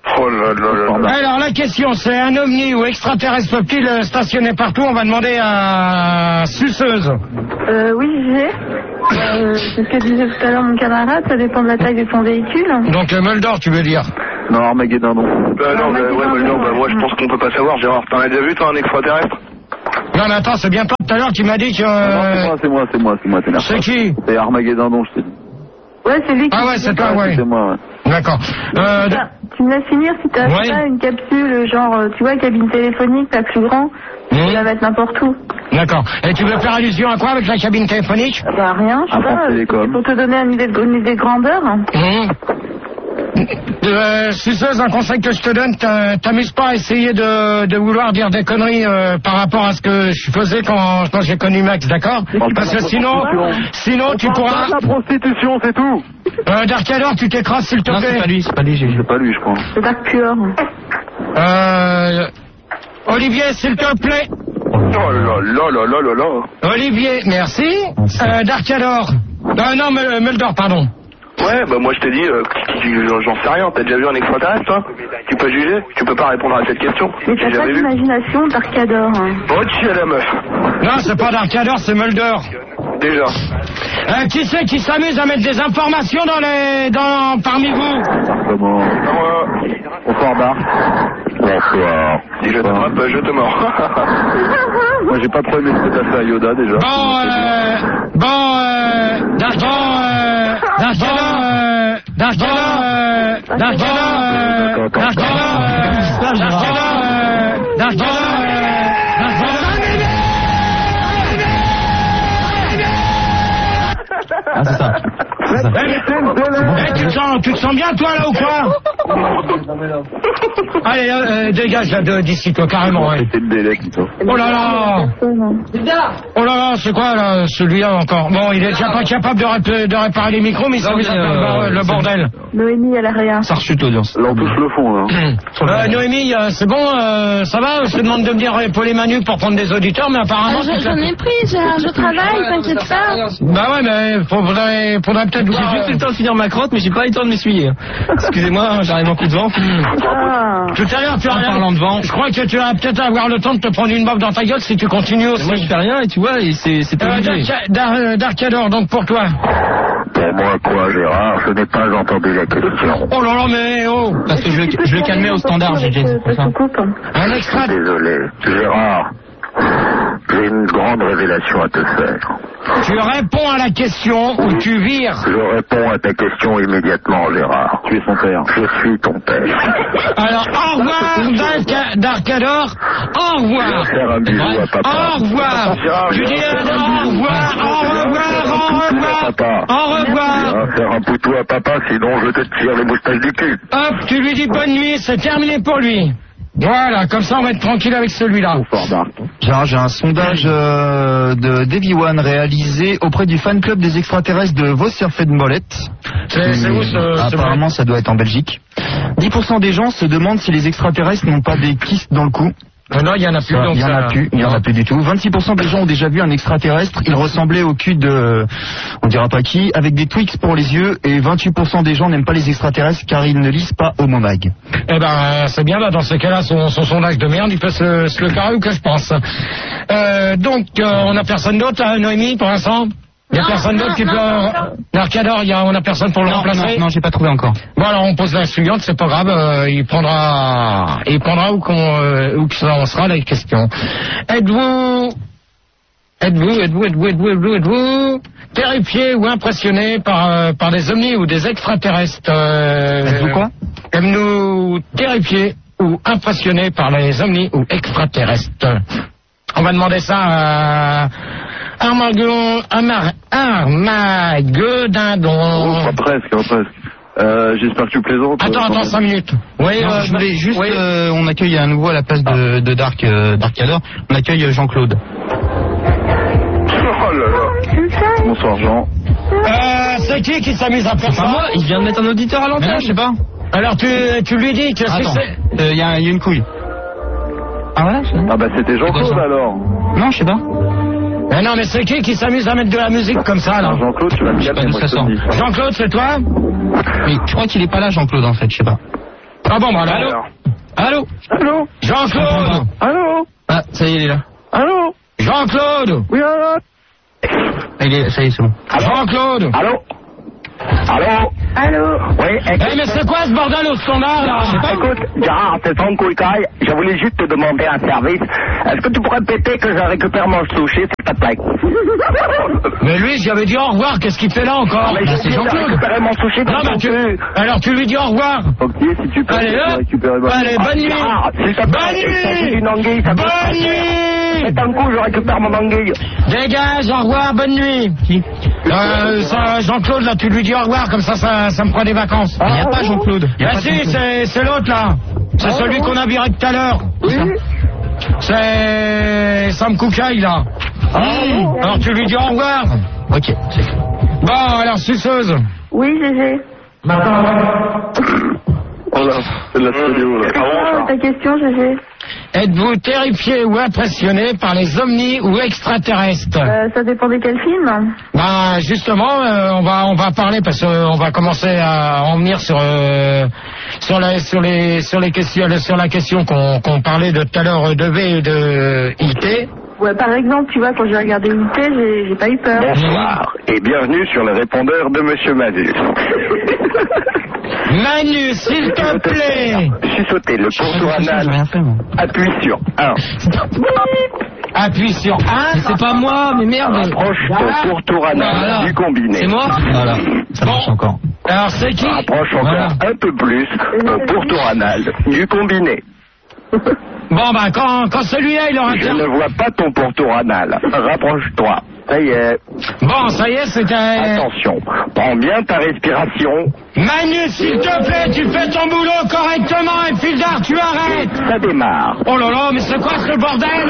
Oh là là là. Alors la question c'est un ovni ou extraterrestre peut-il stationner partout? On va demander à Suceuse. Euh, oui, j'ai. Euh, c'est ce que disait tout à l'heure mon camarade, ça dépend de la taille de son véhicule. Donc euh, Mulder, tu veux dire? Non, Armageddon, non. Bah non, bah, ouais, bah, non, bah, moi je pense qu'on peut pas savoir, Gérard. T'en as déjà vu, toi, un extraterrestre? Non mais attends, c'est bien toi tout à l'heure qui m'a dit que... Euh... Non, c'est moi, c'est moi, c'est moi, c'est moi. C'est qui? C'est Armageddon, non, je t'ai dit. Ouais, c'est lui qui... Ah ouais, c'est toi, ouais. C'est moi, ouais. D'accord. Euh, ah, tu me laisses finir si t'as ouais. pas une capsule, genre, tu vois, cabine téléphonique, pas plus grand, tu mmh. la mettre n'importe où. D'accord. Et tu veux faire allusion à quoi avec la cabine téléphonique? Bah rien, je sais pas, c'est pour te donner une idée de, une idée de grandeur. Mmh. Euh, Suceuse, un conseil que je te donne, t'amuses pas à essayer de, de vouloir dire des conneries euh, par rapport à ce que je faisais quand, quand j'ai connu Max, d'accord? Parce que sinon, sinon tu pourras... la prostitution, c'est tout. Euh, Darkador, tu t'écrases s'il te non, plaît. c'est pas lui, c'est pas lui, c'est pas lui, je crois. C'est Darkador. Euh... Olivier, s'il te plaît. Oh là là là là là là. Olivier, merci. Euh, Darkador. Euh, non, Mulder, pardon. Ouais, bah moi je t'ai dit, euh, j'en sais rien, t'as déjà vu un extraterrestre, toi? Tu peux juger? Tu peux pas répondre à cette question? Mais t'as pas d'imagination, Darkador. Oh, tu es la meuf. Non, c'est pas Darkador, c'est Mulder. Déjà. Euh, qui c'est qui s'amuse à mettre des informations dans les... dans... parmi vous? Comment? Bonsoir, Dark. Bonsoir. Si je te frappe, je te mords. Moi j'ai pas trop aimé ce que t'as fait à Yoda, déjà. Bon, euh... Bon, euh... Darkador, euh... Darkador, euh... Darkador, euh... Darkador, euh... Darkador, euh... Darkador, euh... Darkador, Ah, c'est ça. C'est ça. Eh, tu, te sens, tu te sens bien, toi, là, ou quoi? Allez, euh, dégage là, de, d'ici, toi, carrément. Ouais. Oh là là. Oh là là, c'est quoi, là, celui-là, encore? Bon, il est déjà pas capable de, ré- de réparer les micros, mais il s'amuse un peu euh, le bordel. Noémie, elle a rien. Ça rechute l'audience. Là, on touche le fond, là. Euh, Noémie, euh, c'est bon, euh, ça va? Je te demande de me dire épauler Manu pour prendre des auditeurs, mais apparemment... Ah, j'en ai pris, Gérard, je travaille, t'inquiète pas. Bah ouais, mais faudrait, faudrait peut-être... J'ai juste eu le temps de finir ma crotte, mais j'ai pas eu le temps de m'essuyer. Excusez-moi, j'arrive en coup de vent. Ah. Tout à l'heure, tu as En rien. parlant de vent. Je crois que tu vas peut-être avoir le temps de te prendre une baffe dans ta gueule si tu continues aussi. Moi, je fais rien, et tu vois, et c'est, c'est Euh, obligé. Dark- Dar- Darkador, donc pour toi. Pour moi, quoi, Gérard? Je n'ai pas entendu la question. Oh là là, mais oh. Parce que je, le- je le calmais au standard, j'ai dit, c'est pour ça. Un extra. Désolé. Gérard, j'ai une grande révélation à te faire. Tu réponds à la question ou tu vires. Je réponds à ta question immédiatement, Gérard. Tu es son père. Je suis ton père. Alors, au revoir, Dark- Darkador. Au revoir. Je vais faire un bisou à papa. Au revoir. Je dis au revoir, au revoir, au revoir. Papa. Au Je revoir. vais faire un poutou à papa, sinon je te tire les moustaches du cul. Hop, tu lui dis bonne nuit, c'est terminé pour lui. Voilà, comme ça on va être tranquille avec celui-là. Gérard, j'ai un sondage euh, de Davy One réalisé auprès du fan club des extraterrestres de Vosserfeld-Mollette. C'est, c'est où ce... Apparemment, ça doit être en Belgique. dix pour cent des gens se demandent si les extraterrestres n'ont pas des kystes dans le cou. Euh, non, il y en a plus. Donc il y en ça... a plus, il y en a plus du tout. vingt-six pour cent des gens ont déjà vu un extraterrestre. Il ressemblait au cul de, on dira pas qui, avec des Twix pour les yeux. Et vingt-huit pour cent des gens n'aiment pas les extraterrestres car ils ne lisent pas Homo Mag. Eh ben, euh, c'est bien là. Dans ce cas-là, son, son sondage de merde, il peut se, se le carrer ou que je pense. Euh, donc, euh, on n'a personne d'autre, hein, Noémie, pour l'instant. Il n'y a Non, personne d'autre non, qui non, peut... non. Darkador, il y a, on n'a personne pour le Non, remplacer. non, non, j'ai pas trouvé encore. Bon, alors on pose la suivante, c'est pas grave, euh, il prendra, il prendra où qu'on, euh, où que ça en sera la question. Êtes-vous, êtes-vous, êtes-vous, êtes-vous, êtes-vous, êtes-vous, êtes-vous terrifié ou impressionné par, euh, par des ovnis ou des extraterrestres euh, Êtes-vous quoi? Aimez-nous terrifiés ou impressionnés par les ovnis ou extraterrestres? On va demander ça à Armageddon, Amar, Armageddon. Oh, pas presque, pas presque. Euh, j'espère que tu plaisantes. Attends, attends, cinq minutes. Oui, Non, euh, je voulais juste, oui. euh, on accueille à nouveau à la place de, de Dark, euh, Darkador, on accueille euh, Jean-Claude. Oh là là. Bonsoir, Jean. Euh, c'est qui qui s'amuse à faire Enfin, ça? moi, il vient de mettre un auditeur à l'antenne, je sais pas. Alors tu, tu lui dis que Attends, c'est... il euh, y, a, y a une couille. Ah voilà, je... Ah bah c'était Jean-Claude ça alors. Non, je sais pas. Mais non, mais c'est qui qui s'amuse à mettre de la musique comme ça, là? Jean-Claude, tu vas me Je sais pas calmer, d'où moi ça je te le sort. dis. Jean-Claude, c'est toi? Mais je crois qu'il est pas là, Jean-Claude, en fait, je sais pas. Ah bon, bah alors. Allô. Allô. Allô. Jean-Claude. Allô. Ah, ça y est, il est là. Allô. Jean-Claude. Oui, allô. Il est, ça y est, c'est bon. Jean-Claude. Allô. Allô. Allô. Oui, Eh, mais c'est quoi ce bordel au standard, là? Écoute, Gérard, c'est Franck Couicaille. Je voulais juste te demander un service. Est-ce que tu pourrais péter que je récupère mon sushi, s'il te plaît? Mais lui, j'avais dit au revoir, qu'est-ce qu'il fait là encore? Mais Bah, je viens de récupérer mon sushi dans Non, ton mais tu... cul. Alors tu lui dis au revoir. Ok, si tu peux Allez, hop. récupérer mon... Allez, bonne nuit. Gérard, s'il te plaît, Bonne il s'agit nuit. d'une anguille, ça peut Bonne se passer. nuit. Faites un coup, je récupère mon anguille. Dégage, au revoir, bonne nuit. Qui euh, ça, Jean-Claude, là, tu lui dis au revoir, comme ça, ça, ça me prend des vacances. Il n'y a pas Jean-Claude. Il y a Ah pas si, Jean-Claude. c'est, c'est l'autre, là. C'est celui qu'on a viré tout à l'heure. Oui. C'est Sam Koukaï, là. Mmh. Alors tu lui dis au revoir. Ok, c'est clair. Bon, alors, suceuse. Oui, Gégé. Oh là, c'est de la studio, là. Ah, ta question, Gégé. Êtes-vous terrifié ou impressionné par les ovnis ou extraterrestres? Euh, ça dépend de quel film. Ben justement, euh, on va on va parler parce qu'on va commencer à en venir sur euh, sur la sur les sur les questions sur la question qu'on qu'on parlait de tout à l'heure de V et de I T. Ouais, par exemple, tu vois, quand j'ai regardé I T, j'ai, j'ai pas eu peur. Bonsoir et bienvenue sur le répondeur de Monsieur Manu. Manu, s'il te plaît. Chuchotez le contour anal. Appuie sur un. Appuie sur un. Mais c'est pas moi, mais merde. Rapproche ton pourtour anal Voilà. du combiné. C'est moi. Voilà, ça marche encore. Alors c'est qui? Rapproche encore Voilà. un peu plus ton pourtour anal du combiné. Bon ben quand quand celui-là il aura Je terminé. ne vois pas ton pourtour anal. Rapproche-toi. Ça y est. Bon ça y est c'était. Attention. Prends bien ta respiration. Manu, s'il te plaît, tu fais ton boulot correctement et Fildar, tu arrêtes. Ça démarre. Oh là là, mais c'est quoi ce bordel?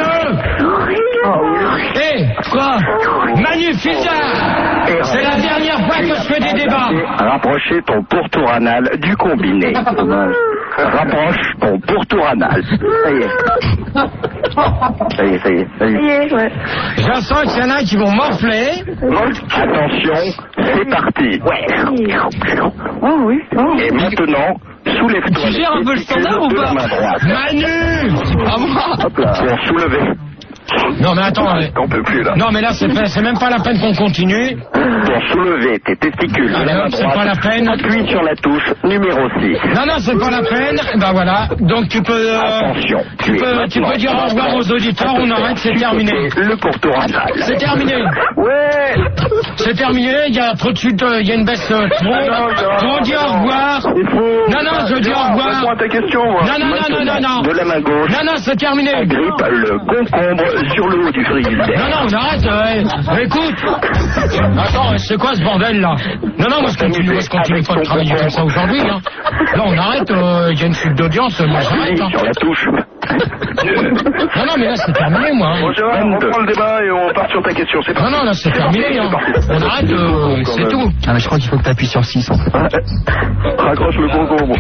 Hé, quoi? Manu, Fildar, c'est la dernière fois que je fais des débats. Rapprocher ton pourtour anal du combiné. Rapproche ton pourtour anal. Ça y est. Ça y est, ça y est, ça y est. Oui, ouais. Je sens qu'il y en a qui vont morfler. Attention, c'est parti. Oh oui. Oh. Et maintenant, soulève-toi. Tu gères un peu le standard ou de pas la main droite. Manu! À moi. Hop là. Pour soulever. Non mais attends, euh, On peut plus là. non mais là c'est pas- c'est même pas la peine qu'on continue. Pour soulever tes testicules de Allez, la main hop, c'est droite, pas la peine. appuie sur la touche numéro six. Non non c'est pas la peine. Ben voilà. Donc tu peux euh, Attention, tu es peux tu maintenant peux dire au revoir aux auditeurs. à te On faire arrête, c'est terminé. chuchoter Le pourtour anal. C'est terminé. Ouais. C'est terminé. Il y a trop de chute. Il y a une baisse. euh, trop. On dit au revoir. Il faut... Non non je dis au revoir. Réponds à ta question, moi. Non non non non non non. De la main gauche, Non non c'est terminé. agrippe le concombre sur le haut du frigidaire. Non, non, on arrête, euh, écoute. Attends, c'est quoi ce bordel là? Non, non, moi je continue, moi, je continue pas de travailler comme ça aujourd'hui. Hein. Là, on arrête, il euh, y a une chute d'audience, moi j'arrête. Hein. Sur la touche. Non, non, mais là c'est terminé, moi. Hein. Bon, Gérard, on reprend le débat et on part sur ta question. C'est Non, parti. non, là c'est terminé. Hein. On arrête, euh, c'est tout. Ah mais je crois qu'il faut que tu appuies sur six en fait. Raccroche le concombre.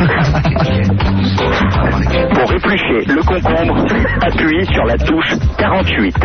Pour éplucher le concombre, appuie sur la touche quarante-huit.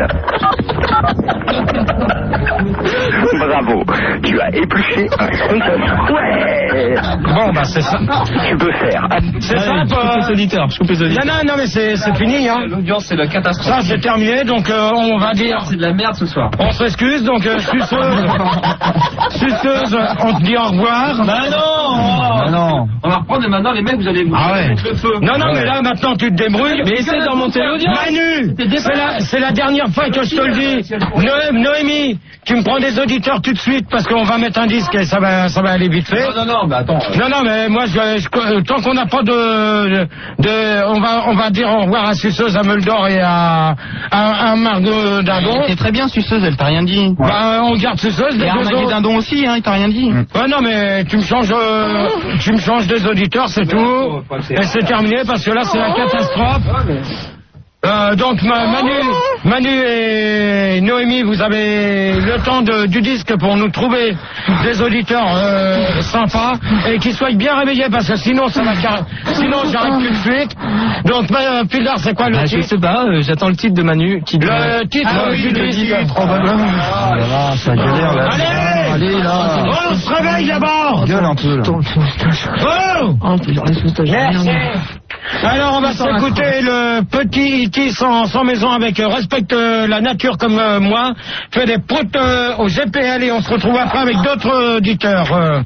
Bravo, tu as épluché un concombre. Ouais. Bon, bah c'est ça. Tu peux faire. C'est simple. Je coupe les auditeurs. Je coupe les auditeurs. Non, non, non, mais c'est c'est fini. Hein. L'audience, c'est la catastrophe. Ça, c'est terminé, donc euh, on va dire... C'est de la merde ce soir. On s'excuse, donc euh, suceuse, suceuse, on te dit au revoir. Bah non. Ah non. On va reprendre et maintenant les mecs, vous allez vous Ah ouais. mettre le feu. Non, non, mais là, maintenant, tu te débrouilles. Mais essaye de remonter l'audience. Manu, c'est la, c'est la dernière fois que je te le dis. No- Noémie, tu me prends des auditeurs tout de suite parce qu'on va mettre un disque et ça va, ça va aller vite fait. Non, non, non, mais attends. Non, non, mais moi, je, je- tant qu'on n'a pas de, de, on va, on va dire au revoir à Suceuse, à Meldor et à, à, à Margot Dindon. C'est très bien suceuse, elle t'a rien dit. Bah, on garde Suceuse. Et les deux Arnaud autres. Dindon aussi, hein, il t'a rien dit. Ouais, non, mais tu me changes, euh, tu me changes des auditeurs, c'est tout. Et c'est terminé parce que là, c'est la catastrophe. Euh, donc ma, Manu, Manu et Noémie, vous avez le temps de, du disque pour nous trouver des auditeurs euh, sympas et qui soient bien réveillés parce que sinon ça va car... sinon j'arrive tout de suite. Donc euh, Pildar, c'est quoi le bah, titre? Je sais pas, euh, j'attends le titre de Manu. Qui le euh... titre ah, euh, oui, du le disque. disque. Probablement. Ah, là, ça galère là. Allez, allez là. On se réveille d'abord. Gueule un peu là. Oh, merci. Alors on va s'écouter le petit Iti sans, sans maison avec euh, respecte euh, la nature comme euh, moi, fait des proutes euh, au G P L et on se retrouve après avec d'autres auditeurs. Euh.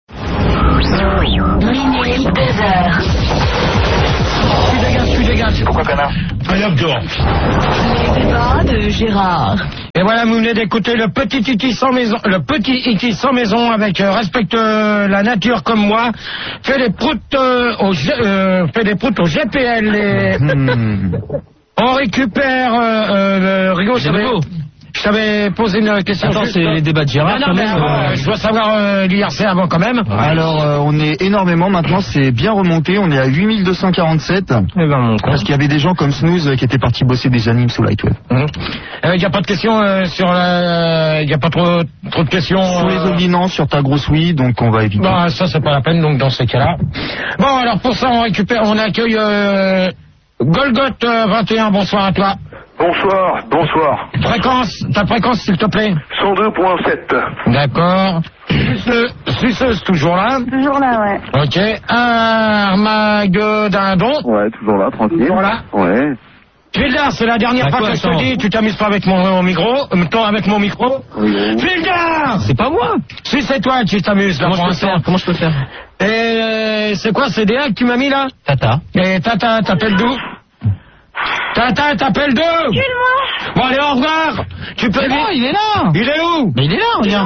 Minuit, deux heures. Tu dégages, tu dégages. Pourquoi connard? Allez hop dehors. Les débats de Gérard. Et voilà, vous venez d'écouter le petit Iti sans maison, le petit Iti sans maison avec euh, respecte euh, la nature comme moi, fait des proutes euh, au G, euh, fait des proutes au G P L et Hmm. on récupère euh, euh, le Rigo. C'est nouveau. Je t'avais posé une question. Attends, juste... c'est les débats de Gérard. Non, non, quand mais, même, euh, euh... je dois savoir euh, l'I R C avant quand même. Alors euh, on est énormément maintenant, c'est bien remonté, on est à huit mille deux cent quarante-sept. Eh ben, mon Parce qu'il y avait des gens comme Snooze euh, qui étaient partis bosser des animes sous Lightwave. Il n'y mmh. euh, a pas de questions euh, sur la... Il n'y a pas trop, trop de questions... Sur les euh... audinants, sur ta grosse oui, donc on va éviter. Bah, ça c'est pas la peine donc dans ces cas-là. Bon alors pour ça on récupère, on accueille euh, Golgoth euh, vingt et un, bonsoir à toi. Bonsoir, bonsoir. Fréquence, ta fréquence s'il te plaît. cent deux point sept. D'accord. Suceuse, suceuse toujours là. Toujours là, ouais. Ok. Armageddon. Ouais, toujours là, tranquille. Toujours là. Ouais. Fildar, c'est la dernière Bah fois quoi, que je te attends. dis, tu t'amuses pas avec mon, mon micro, euh, toi avec mon micro. Oui. Fildar. C'est pas moi. Si c'est toi qui t'amuses là Comment je pour peux l'instant. faire Comment je peux faire Et euh, c'est quoi, c'est D A que tu m'as mis là? Tata. Et Tata, t'appelles d'où? Tata, t'appelles d'où? Excuse-moi. Bon allez, au revoir. Tu peux... Oh, il est là. Il est où? Mais il est là, regarde.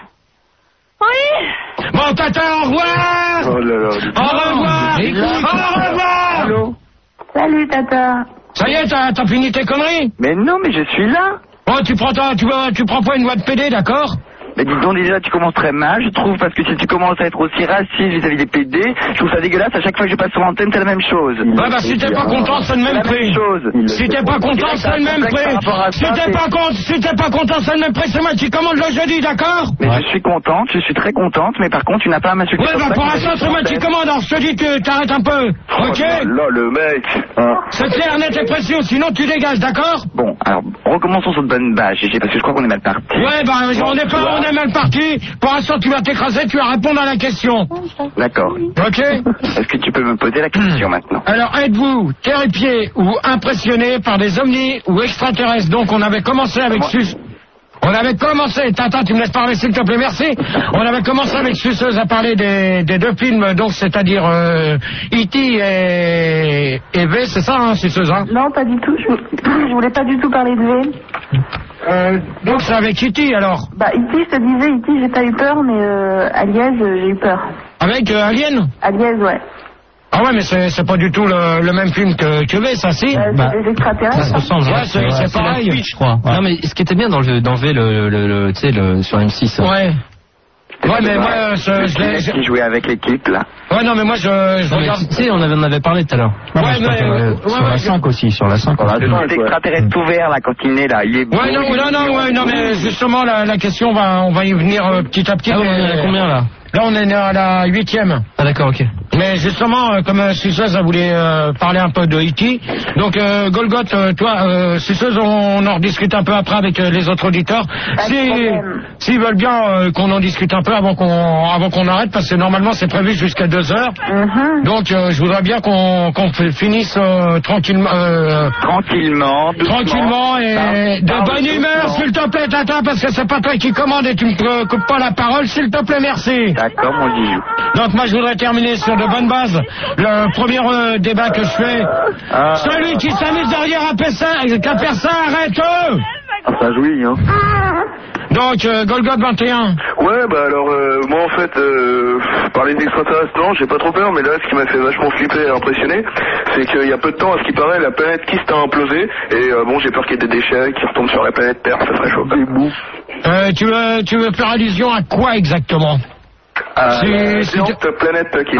Oui. Bon Tata, au revoir. Oh là là. Au revoir. Mais écoute. Au revoir. Allô? Salut, Tata. Ça y est, t'as t'as fini tes conneries? Mais non, mais je suis là. Bon, tu prends, ta, tu, vas- tu prends pas une voix de P D, d'accord? Mais dis donc déjà, tu commences très mal, je trouve, parce que si tu commences à être aussi raciste vis-à-vis des P D, je trouve ça dégueulasse. À chaque fois que je passe sur l'antenne, c'est la même chose. Ouais, bah si t'es pas content, c'est le même la prix. même chose. Si t'es pas content, c'est le même prix. Si t'es pas content, si t'es pas content, c'est le même prix. C'est moi qui commande le jeudi, d'accord? Mais je suis contente, je suis très contente, mais par contre, tu n'as pas à m'insulter. Ouais, comme bah ça, pour que l'instant, vous c'est avez moi qui sur commande. Alors je te dis, tu t'arrêtes un peu, l'antenne. ok? Oh là là, le mec. Hein. C'est clair, net et précis, sinon tu dégages, d'accord? Bon, alors, recommençons sur de bonnes bases, Gégé, parce que je crois qu'on est mal parti. Ouais, bah on est pas, on est mal parti. Pour l'instant, tu vas t'écraser, tu vas répondre à la question. D'accord. Ok? Est-ce que tu peux me poser la question maintenant? Alors, êtes-vous terrifié ou impressionné par des ovnis ou extraterrestres? Donc, on avait commencé avec Moi- Sus... On avait commencé... Tata, tu me laisses parler, s'il te plaît, merci. On avait commencé avec Suceuse à parler des, des deux films, donc, c'est-à-dire euh, E T et... et V, c'est ça, hein, Suceuse, hein? Non, pas du tout. Je, je voulais pas du tout parler de V. Euh, donc, c'est avec E T, alors? Bah, E T, je te disais, E T, j'ai pas eu peur, mais euh, Alias, euh, j'ai eu peur. Avec euh, Alien? Alias, ouais. Ah ouais, mais c'est c'est pas du tout le, le même film que, que V, ça, si? Euh, Bah, c'est des extraterrestres. Ça se ressemble. Ouais, hein. c'est- c'est la pareil. suite, je crois. Non, mais ce qui était bien dans le dans V, le, le, le- tu sais, le sur M six. Ouais. Ouais, mais moi, euh, je, je l'ai... je- Qui jouait avec l'équipe, là? Ouais, non, mais moi, je, je Non, mais regarde... tu sais, on avait, on avait parlé tout à l'heure. Non, Ouais, mais je crois mais, que, euh, euh, ouais, sur ouais, la je- cinq aussi, sur la cinq. Voilà, des extraterrestres tout verts, là, quand il est là, il est beau. Ouais, non, il est non, non, mignon. ouais, non, mais justement, la, la question, va, on va y venir euh, petit à petit. Ah, ouais, mais- on est à combien là? Là, on est à la huitième. Ah, d'accord, ok. Mais justement, euh, comme euh, Suceuse a voulu euh, parler un peu de E T, donc euh, Golgoth, euh, toi, euh, Suceuse, on, on en rediscute un peu après avec euh, les autres auditeurs. Pas de Si, problème. s'ils veulent bien euh, qu'on en discute un peu avant qu'on avant qu'on arrête, parce que normalement c'est prévu jusqu'à deux heures. Mhm. Donc euh, je voudrais bien qu'on qu'on f- finisse euh, tranquillement. Euh, Tranquillement, doucement. Tranquillement et Parle- de parle bonne humeur, doucement. s'il te plaît, Tata, parce que c'est pas toi qui commande et tu me coupes pas la parole, s'il te plaît, merci. D'accord, mon Gigou. Donc moi, je voudrais terminer sur de bonnes bases. Le premier euh, débat que je fais, Ah, celui qui s'amuse derrière un pessin, qu'à faire ça, arrête eux. ah, ça jouit, hein. Donc, euh, Golgoth vingt et un. Ouais, bah alors, euh, moi en fait, euh, par les extraterrestres, non, j'ai pas trop peur, mais là, ce qui m'a fait vachement flipper et impressionner, c'est qu'il y a peu de temps, à ce qui paraît, la planète Kist a implosé, et euh, bon, j'ai peur qu'il y ait des déchets qui retombent sur la planète Terre, ça serait chaud. Des bouts. Euh, tu veux, tu veux faire allusion à quoi exactement? À C'est- la c'est- géante planète Kist.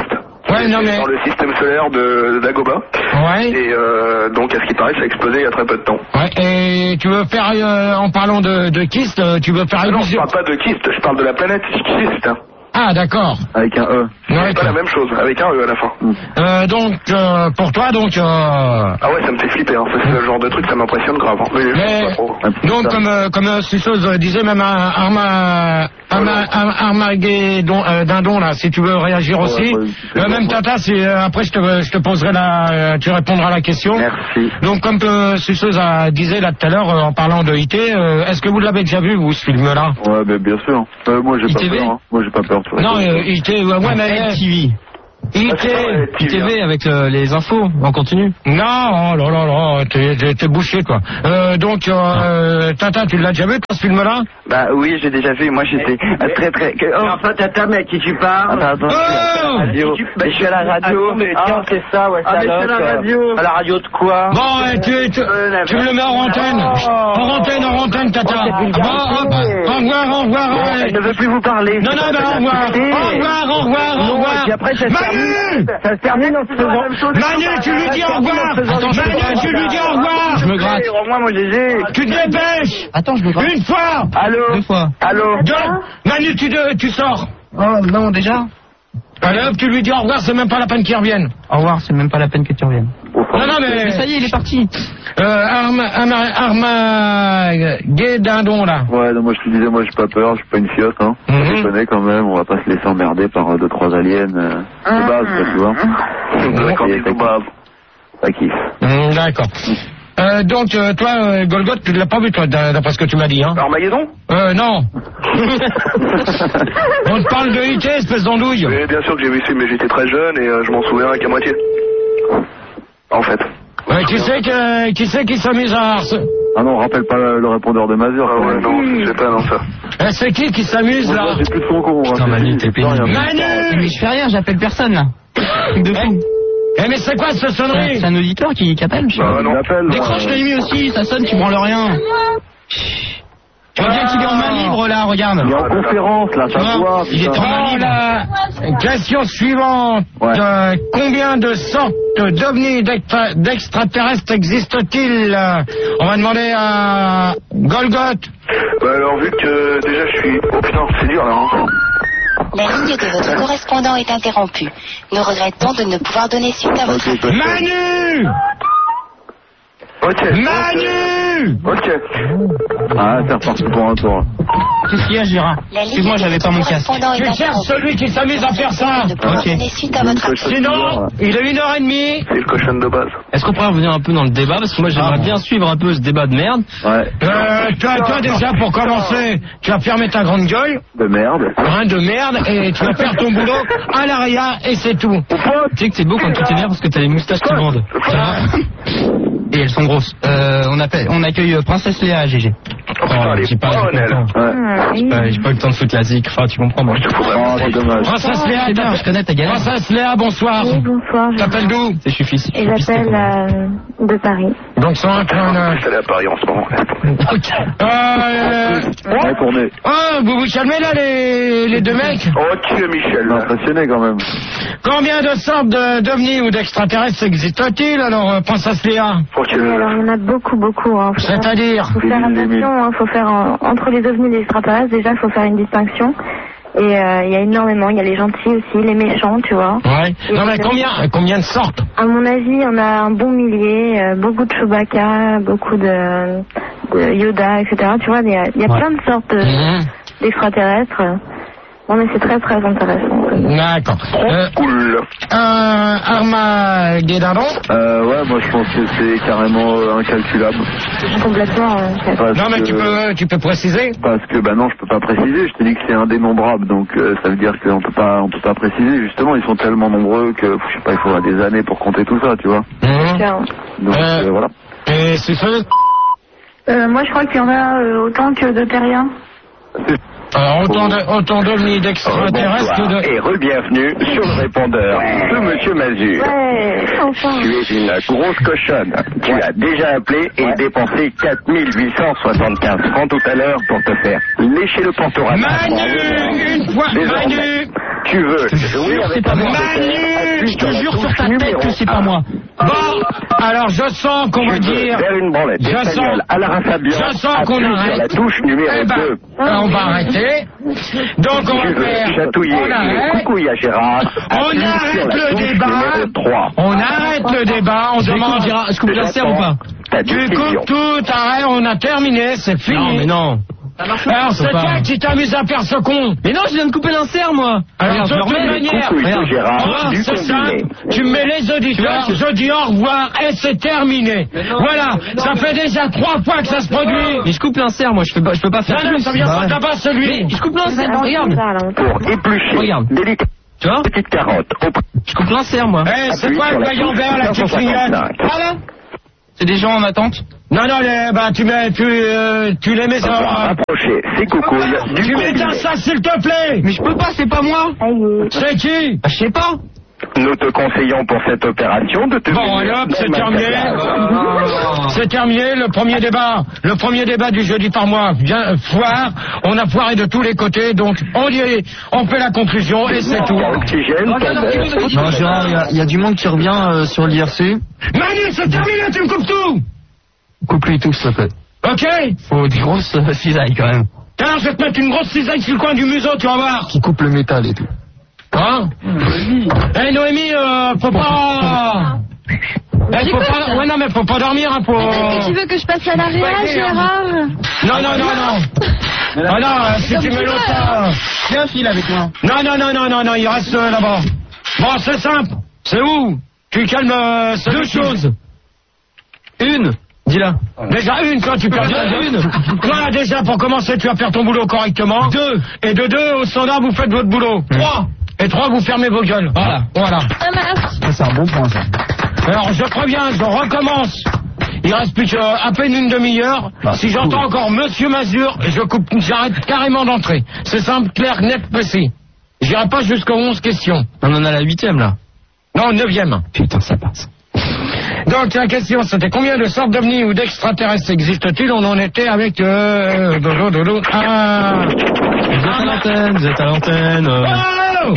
Ouais, non, mais... dans le système solaire de d'Agoba. Ouais. Et euh, donc, à ce qui paraît, ça a explosé il y a très peu de temps. Ouais, et tu veux faire, euh, en parlant de, de kyste, tu veux faire ah non, je illusion... parle pas de kyste, je parle de la planète kyste. Ah, d'accord. Avec un E. C'est ouais, pas la même chose, avec un E à la fin. Euh, donc, euh, pour toi, donc... Euh... Ah ouais, ça me fait flipper, hein. C'est le genre de truc, ça m'impressionne grave. Hein. Mais, mais pas trop. donc, comme, euh, comme euh, Suceuse disait, même un Arma... Arma... Armageddon, euh, Dindon, là, si tu veux réagir aussi. Ouais, ouais, euh, même Tata, si, euh, après, je te, je te poserai la... Euh, tu répondras à la question. Merci. Donc, comme euh, Suceuse a disait là tout à l'heure, euh, en parlant de I T, euh, est-ce que vous l'avez déjà vu, vous, ce film-là? Ouais, ben, bien sûr. Euh, moi, j'ai pas peur. Hein. Moi, j'ai pas peur. Non, euh, I T, ouais, ouais mais... T V. I T, I T V avec euh, les infos, on continue. Non, oh là là là, t'es, t'es, t'es bouché quoi. Euh, donc, euh, Tata, tu l'as déjà vu, ce film-là? Bah oui, j'ai déjà vu, moi j'étais mais, très très... Oh. Mais enfin, Tata, mais à qui tu parles? Attends, attends, oh je, suis radio. tu... mais je suis à la radio. Mais ah, tiens, c'est ça, ouais, ah, mais c'est à la radio. À la radio de quoi? Bon, ouais, tu, tu, euh, tu me le mets en antenne. Oh. En antenne, en antenne, Tata. Oh, bon, au revoir, au revoir. Bon, ouais. elle ne veut plus vous parler. Non, non, bah, au revoir. Au revoir, au revoir, au revoir. Et puis après, ça se termine. Ça se termine en se faisant... Manu, tu lui dis au revoir. Manu, tu lui dis au revoir. Je me gratte. Au revoir, mon Gégé. Tu te dépêches. Attends, je me gratte. Une fois. Allô. Deux fois. Allô. Deux. Manu, tu, de, tu sors. Oh non, déjà. Allez hop, tu lui dis au revoir, c'est même pas la peine qu'il revienne. Au revoir, c'est même pas la peine que tu reviennes. Non, non, mais... mais ça y est, il est parti. Euh, Arma... Arma... Arma... Gay Dindon, là. Ouais, non, moi je te disais, moi j'ai pas peur, je suis pas une fiotte, hein. Mm-hmm. Je connais quand même, on va pas se laisser emmerder par euh, deux, trois aliens euh, mm-hmm. de base, quoi, tu vois. D'accord, de base. Ça kiffe. Mm, d'accord. Euh, donc, euh, toi, euh, Golgoth, tu l'as pas vu, toi, d'après ce que tu m'as dit, hein? Armageddon? Euh, non. On te parle de I T, espèce d'andouille. Mais bien sûr que j'ai vu ce film, mais j'étais très jeune et euh, je m'en souviens qu'à moitié. En fait. Ouais, qui c'est que, qui c'est qui s'amuse à harceler? Ah non, rappelle pas le répondeur de Mazur. Ah ouais, non, je sais pas, non, ça. Eh, c'est qui qui s'amuse, là? J'ai plus de son con, putain, Manu, t'es pénible. Manu! Mais je fais rien, j'appelle personne, là. De fou. Eh, mais c'est quoi cette sonnerie? C'est un auditeur qui, qui appelle, je sais bah, pas. non. Décroche l'ennemi aussi, ça sonne, tu branles rien. Tu vois bien qu'il est en main libre, là, regarde. Il est en conférence, là, ça voit. Il est en main libre. La question suivante. Ouais. Euh, combien de sortes d'ovnis d'extra- d'extraterrestres existent-ils? On va demander à Golgoth. Bah alors, vu que déjà je suis... Oh putain, c'est dur, là, hein. La ligne de votre correspondant est interrompue. Nous regrettons de ne pouvoir donner suite à votre appel. Manu! Ok. Manu! Ok. Ah, c'est reparti pour un tour. Qu'est-ce qu'il y a, Gérard? Excuse-moi, j'avais pas mon casque. Tu cherches celui qui s'amuse à faire ça. Ok. Sinon, il est une heure et demie. C'est le cochon de base. Est-ce qu'on pourrait revenir un peu dans le débat? Parce que moi, j'aimerais bien suivre un peu ce débat de merde. Ouais. Euh, toi, toi, déjà, pour commencer, tu vas fermer ta grande gueule. De merde. Hein, de merde, et tu vas faire ton boulot à l'arrière, et c'est tout. Tu sais que c'est beau quand tu t'énerves parce que t'as les moustaches qui grandent. Et elles sont grosses. Euh, on, appelle, on accueille euh, Princesse Léa à G G. Oh putain, elle est bonne, elle. Ouais. J'ai pas, j'ai pas eu le temps de foutre la zik. Enfin, tu comprends, moi. Oh, c'est dommage. Princesse Léa, C'est bien, je connais ta galère. Princesse Léa, bonsoir. Oui, bonsoir. je- T'appelles d'où? C'est je suis fils. Et j'appelle euh, de Paris. Donc, c'est un point neuf. Elle est à Paris en ce moment. Euh... Ouais, tourné. Oh, vous vous calmez là, les, les deux mecs? Ok, Michel. Impressionné quand même. Combien de sortes de- d'ovnis ou d'extraterrestres existent-ils, alors, euh, Princesse Léa? Ok. Oui, alors il y en a beaucoup, beaucoup. Hein. Faut faire- C'est-à-dire? faut faire attention, hein. Faut faire euh, entre les ovnis et les extraterrestres. Déjà, il faut faire une distinction. Et euh, il y a énormément. Il y a les gentils aussi, les méchants, tu vois. Ouais. Non, mais combien, combien de sortes? À mon avis, on a un bon millier, euh, beaucoup de Chewbacca, beaucoup de, de Yoda, et cetera. Tu vois, il y a, il y a Ouais. plein de sortes de- Mmh. d'extraterrestres. Bon, mais c'est très très intéressant. D'accord. Euh, Cool. un Armageddon? Euh, ouais, moi je pense que c'est carrément euh, incalculable. Complètement. euh, Parce Non, mais tu que- peux, tu peux préciser? Parce que bah non, je peux pas préciser. Je te dis que c'est indénombrable, donc euh, ça veut dire qu'on peut pas, on peut pas préciser. Justement, ils sont tellement nombreux que je sais pas, il faudra des années pour compter tout ça, tu vois. Mmh. tiens. Donc Euh, euh, voilà. Et c'est ça? Euh, moi, je crois qu'il y en a euh, autant que de terriens. Alors, autant de, autant d'ovnis d'extraterrestres que de... Et re-bienvenue sur le répondeur de Monsieur Mazur. Ouais, enfin. Tu es une grosse cochonne. Tu as déjà appelé et dépensé quatre mille huit cent soixante-quinze francs tout à l'heure pour te faire lécher le pantoran. Manu! Une fois, Désormais, Manu! Tu veux jouer avec pas moi. Manu, je te jure sur ta tête que c'est pas moi. Bon, alors je sens qu'on va dire. Je sens. Je sens qu'on arrête. La touche numéro eh ben, deux. On va arrêter. Donc on va faire. On arrête. Coucou à Gérard. On arrête le débat. On arrête le débat. On demande. Gérard, je coupe l'insert ou pas? Tu coupes tout, arrête, on a terminé, c'est fini. Non, mais non. Alors c'est toi qui t'amuses à faire ce con. Mais non, je viens de couper l'insert, moi. Alors de toute manière, regarde, c'est simple, tu me mets les auditeurs, je dis au revoir et c'est terminé. Voilà, ça fait déjà trois fois que ça se produit. Mais je coupe l'insert, moi, je peux pas, je peux pas faire ça. Non, ça vient pas d'abord celui. Je coupe l'insert, regarde. Pour éplucher. Regarde. Tu vois? Petite carotte. Je coupe l'insert, moi. Eh, c'est quoi le maillon vert, la petite clignote? Voilà. C'est des gens en attente? Non, non, les, bah, tu mets, tu, euh, tu les mets sur... Rapprocher, c'est coucou. Tu m'éteins ça, s'il te plaît. Mais je peux pas, c'est pas moi. C'est qui? Je sais pas. Nous te conseillons pour cette opération de te... Bon, allez hop, c'est terminé. C'est terminé, le premier débat. Le premier débat du jeudi par mois. Bien, foire. On a foiré de tous les côtés, donc on dit, on fait la conclusion et c'est tout. Non, Gérard, il y, y a du monde qui revient euh, sur l'I R C. Manu, c'est terminé, tu me coupes tout. Coupe-lui tout, s'il te plaît. Ok. Faut des grosses euh, cisailles, quand même. Tiens, je vais te mettre une grosse cisaille sur le coin du museau, tu vas voir. Qui coupe le métal et tout. Hein? Eh hey, Noémie, euh, faut pas... Eh, faut pas... Ouais, non, mais faut pas dormir, hein, pour... Est-ce que tu veux que je passe à l'arrière, Gérard? Non, non, non, non. Ah non, si tu mets l'autre... Viens un fil avec moi. Non, non, non, non, non, non, il reste euh, là-bas. Bon, c'est simple. C'est où? Tu calmes... Euh, Deux choses. Une. Dis-la. Déjà une, toi, tu perds déjà une. Toi, déjà, pour commencer, tu vas faire ton boulot correctement. Deux. Et de deux, au standard, vous faites votre boulot. Trois. Et trois, vous fermez vos gueules. Voilà. Voilà. Ça marche. C'est un bon point, ça. Alors, je préviens, je recommence. Il reste plus qu'à peine une demi-heure. Bah, si j'entends cool. encore Monsieur Mazur, je coupe, j'arrête carrément d'entrer. C'est simple, clair, net, précis. J'irai pas jusqu'aux onze questions. On en a la huitième, là. Non, neuvième. Putain, ça passe. Donc la question c'était combien de sortes d'ovnis ou d'extraterrestres existent-ils? On en était avec euh, dodo, dodo, ah. Vous êtes à l'antenne, vous êtes à l'antenne. Euh... Oh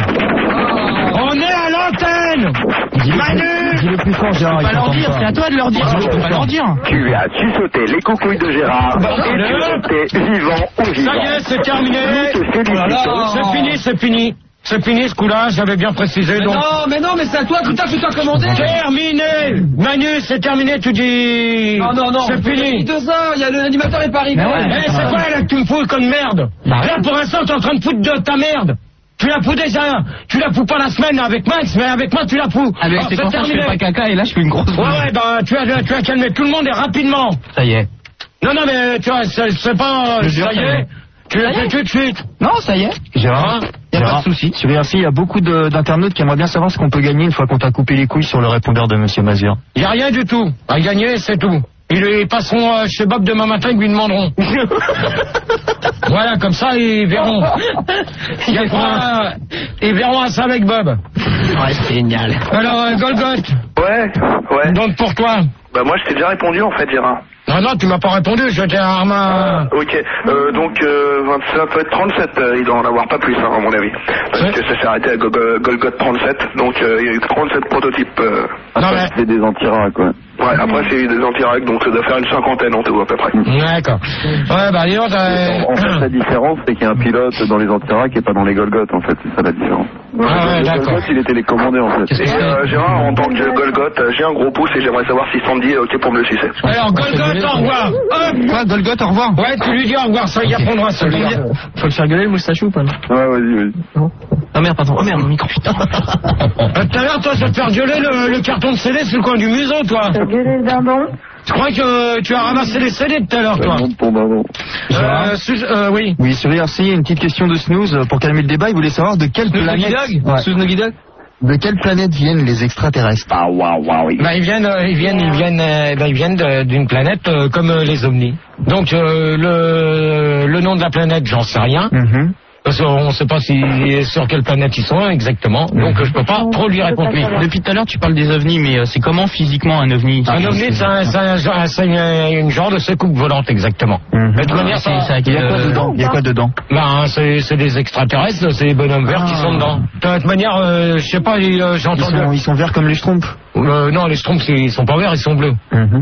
on est à l'antenne. Manu, dis le plus fort, Gérard. Je peux pas leur dire, c'est à toi de leur dire. Oh, je peux pas leur dire. Tu as suçoté les coucouilles de Gérard. Bon, et tu étais vivant ou vivant. Ça y est, c'est terminé. Oh c'est fini, c'est fini. C'est fini ce coup-là, j'avais bien précisé. Mais donc... non, mais non, mais c'est à toi, tout à tout à commandé. Terminé. Manu, c'est terminé, tu dis... Non, non, non. C'est fini. deux heures, il y a l'animateur est pas arrivé. Ouais, eh, c'est quoi là que tu me fous comme merde? Bah, là, pour l'instant, t'es en train de foutre de ta merde. Tu la fous déjà. Tu la fous pas la semaine avec Max, mais avec moi, tu la fous. Avec tes enfants, je fais pas caca et là, je fais une grosse... Ouais, ouais, bah, tu as, tu as calmé tout le monde et rapidement. Ça y est. Non, non, mais tu vois, c'est pas... Ça y est. Tu l'as fait tout de suite. Non, ça y est. Gérard, il n'y a pas de souci. Sur I R C, il y a beaucoup d'internautes qui aimeraient bien savoir ce qu'on peut gagner une fois qu'on t'a coupé les couilles sur le répondeur de Monsieur Mazur. Il n'y a rien du tout. À gagner, c'est tout. Ils, ils passeront euh, chez Bob demain matin, ils lui demanderont. Voilà, comme ça, ils verront. Il y a quoi, ils verront ça avec Bob. Ouais, c'est génial. Alors, euh, Golgoth. Ouais, ouais. Donc pour toi. Bah moi, je t'ai déjà répondu, en fait, Gérard. Non, non, tu m'as pas répondu, j'étais à Arma... Euh, ok, euh, donc euh, ça peut être trente-sept, euh, il doit en avoir pas plus, hein, à mon avis. Parce ouais. que ça s'est arrêté à Go Golgoth trente-sept, donc euh, il y a eu trente-sept prototypes. Euh... Non, mais... C'est des anti-racks, quoi. Ouais, après c'est des anti-racks, donc ça doit faire une cinquantaine en tout, à peu près. D'accord. Ouais, bah disons... En fait, la différence, c'est qu'il y a un pilote dans les anti-racks et pas dans les Golgoth, en fait, c'est ça la différence. Ah ouais, d'accord. Golgoth, il est télécommandé, en fait. Et euh, Gérard, en tant que Golgoth, j'ai un gros pouce et j'aimerais savoir si Sandy est ok pour me le sucer. Alors, Golgoth, au revoir. Quoi, Golgoth, au revoir? Ouais, tu lui dis au revoir, ça y répondra celui-là. Faut le faire gueuler le moustachu ou pas? Ouais, vas-y, vas-y. Ah merde, pardon. Oh merde, mon micro, putain. Tout à l'heure, toi, ça te faire gueuler le, le carton de C D sur le coin du museau, toi. Gueuler le dindon. Je crois que tu as ramassé les C D tout à l'heure, toi. Euh, euh, oui. Oui, sur I R C, une petite question de snooze pour calmer le débat. Il voulait savoir de quelle planète... Ouais. Snooze Nuggy Dog. De quelle planète viennent les extraterrestres? Ah, waouh, waouh. Bah, ils viennent, euh, ils viennent, ils viennent, euh, bah, ils viennent d'une planète euh, comme euh, les ovnis. Donc, euh, le, le nom de la planète, j'en sais rien. Mm-hmm. Parce qu'on ne sait pas si, sur quelle planète ils sont exactement, donc je peux pas trop lui répondre. Oui. Depuis tout à l'heure, tu parles des ovnis, mais c'est comment physiquement un ovni? Un ovni, c'est un, un, un, une, une genre de secoupe volante, exactement. Mm-hmm. De toute manière, ça, il y a quoi dedans? Il y a quoi dedans? Ben, c'est des extraterrestres, c'est des bonhommes verts ah. qui sont dedans. De toute manière, euh, je sais pas, euh, j'ai entendu... Ils sont, ils sont verts comme les Schtroumpfs? euh, Non, les Schtroumpfs, ils sont pas verts, ils sont bleus. Mm-hmm.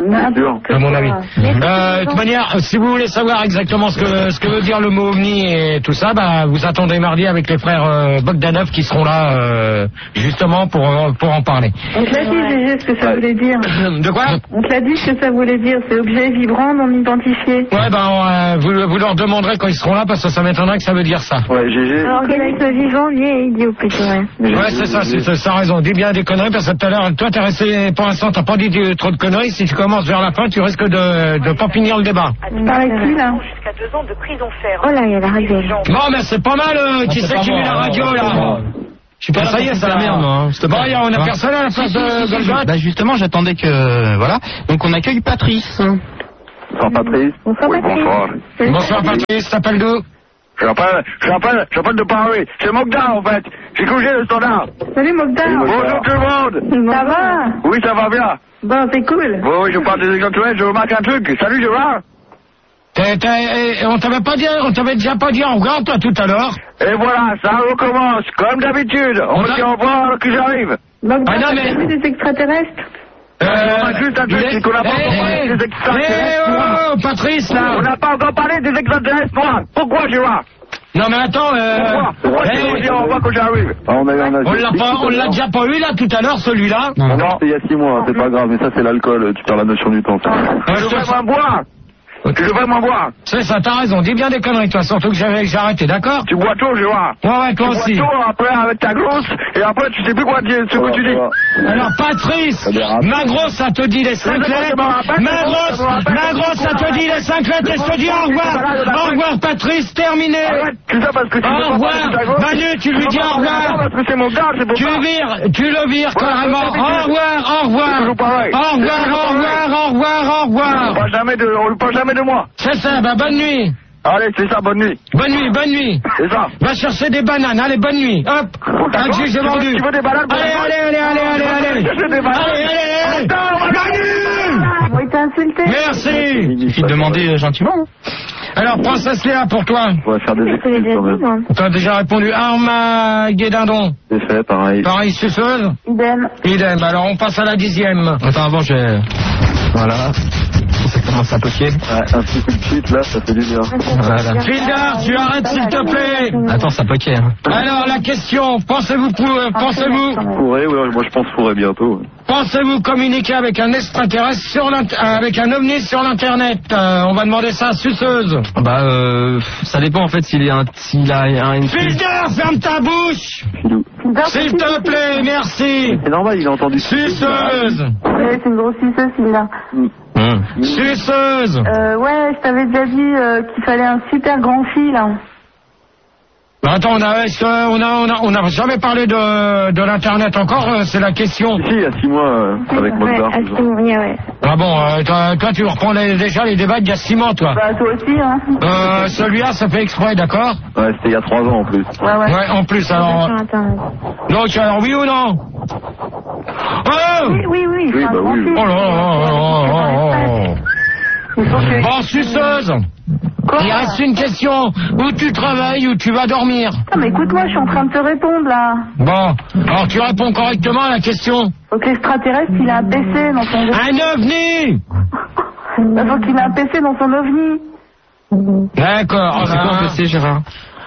À mon avis. Euh, de toute manière, si vous voulez savoir exactement ce que ce que veut dire le mot ovni et tout ça, bah vous attendez mardi avec les frères euh, Bogdanov qui seront là euh, justement pour pour en parler. On te l'a dit, Gégé, ce que ça voulait dire. De quoi? On te l'a dit ce que ça voulait dire. C'est objet vibrant non identifié. Ouais, ben euh, vous vous leur demanderez quand ils seront là parce que ça m'étonnerait que ça veut dire ça. Ouais, Gégé. Alors organisme vivant, lui est idiot plutôt. Ouais, ouais c'est ça, c'est ça, ça raison. Dis bien des conneries parce que tout à l'heure, toi t'es resté pour l'instant, t'as pas dit trop de conneries. Si tu commences vers la fin, tu risque de de pas finir le débat. Tu parles avec qui, là? Jusqu'à deux ans de prison ferme. Oh là, il y a la radio. Bon, mais c'est pas mal, euh, qui c'est qui met la radio, là? Je suis pas ça y est, c'est la merde, moi. C'est bon, on a personne à la place de Golgoth. Bah, justement, j'attendais que, voilà. Donc, on accueille Patrice. Bonsoir, Patrice. Bonsoir, oui, Patrice. bonsoir. Bonsoir, Patrice, t'appelles d'où? Je rappelle, je rappelle, je rappelle de Paris. C'est Mogdar, en fait. J'ai couché le standard. Salut, Mogdar. Bonjour tout le monde. Ça va? Oui, ça va bien. Bon, c'est cool. Oui, oui, je parle des extraterrestres, je remarque un truc. Salut, Gérard. T'es, t'es, on t'avait pas dit, on t'avait déjà pas dit au revoir, toi, tout à l'heure. Et voilà, ça recommence, comme d'habitude. On, on se dit au revoir alors que j'arrive. Donc, ah non, mais... t'as vu des extraterrestres? Euh, on a juste un truc, c'est qu'on n'a pas encore parlé des extraterrestres. Eh oh, Patrice, là. On n'a pas encore parlé des extraterrestres noirs. Pourquoi, Gérard? Non, mais attends, euh... Pourquoi? Pourquoi tu veux dire au revoir quand j'arrive? Ah, on a eu un On l'a pas, on l'a déjà pas eu, là, tout à l'heure, celui-là. Non, non, c'était il y a six mois, c'est pas grave, mais ça, c'est l'alcool, tu perds la notion du temps. Je devrais m'en boire. Tu devrais m'en boire. C'est ça, t'as raison, dis bien des conneries, toi, surtout que j'avais j'ai arrêté, d'accord? Tu bois tôt, Gérard. Ouais, ouais, toi tu aussi. Tu bois tôt, après, avec ta grosse, et après, tu sais plus quoi dire, ce que tu dis. Alors, Patrice, ma grosse, ça te dit les cinq lettres. Ma grosse, ma grosse, ça te dit les cinq lettres, et je te dis au revoir. Au revoir, Patrice, terminé. Au revoir. Manu, tu lui dis au revoir. Tu vires, tu le vires carrément. Au revoir, au revoir. Au revoir, au revoir, au revoir, au revoir. On ne parle jamais de, on ne parle jamais de moi. C'est ça, bah bonne nuit. Allez, c'est ça, bonne nuit. Bonne nuit, bonne nuit. C'est ça. Va chercher des bananes, allez, bonne nuit. Hop. Un jus, j'ai vendu. Tu veux des bananes? Allez, allez, allez, allez, allez, allez. Allez, allez, allez. Manu! On t'a insulté. Merci. Il suffit de demander gentiment. Alors, Princesse Léa, pour toi. On va faire des excuses quand même. T'as déjà répondu Armageddon. C'est fait, pareil. Pareil, suceuse. Idem. Idem. Alors, on passe à la dixième. Attends, avant, je... Voilà. Ça commence à poquer. Ouais, un petit coup de cheat, là, ça fait du bien. Voilà. Fildar, tu arrêtes s'il te plaît. Attends, ça poquait. Hein. Alors, la question, pensez-vous, euh, pensez-vous... Fourré, ouais, moi je pense fourré bientôt. Pensez-vous communiquer avec un extraterrestre sur l'inter... avec un ovni sur l'internet? euh, On va demander ça à Suceuse. Bah, euh, ça dépend en fait s'il est un, s'il a un... Une... Fildar, ferme ta bouche. S'il te plaît, merci. C'est normal, il a entendu. Suceuse. Ouais, c'est une grosse suceuse, celui-là. Mmh. Suceuse. Euh, ouais, je t'avais déjà dit euh, qu'il fallait un super grand fil. Hein. Attends, on a, est-ce que on a, on a, on a jamais parlé de, de l'internet encore, euh, c'est la question. Si, il y a six mois, euh, avec Mozart. Ouais, ouais. Ah bon, euh, toi, toi, tu reprends les, déjà les débats d'il y a six mois, toi. Bah, toi aussi, hein. Euh, celui-là, ça fait exprès, d'accord? Ouais, c'était il y a trois ans en plus. Ouais, ouais. Ouais, en plus, alors. Donc, alors, oui ou non? Oh! Oui, oui, oui. Oui, bah oui. Oh là là là là là là. Bon, Suceuse. Quoi? Il reste une question. Où tu travailles, où tu vas dormir? Ah, mais écoute-moi, je suis en train de te répondre, là. Bon, alors tu réponds correctement à la question. Faut que l'extraterrestre, il a un P C dans son... Un ovni. Bah, faut qu'il ait un P C dans son ovni. D'accord. C'est quoi un P C, Gérard?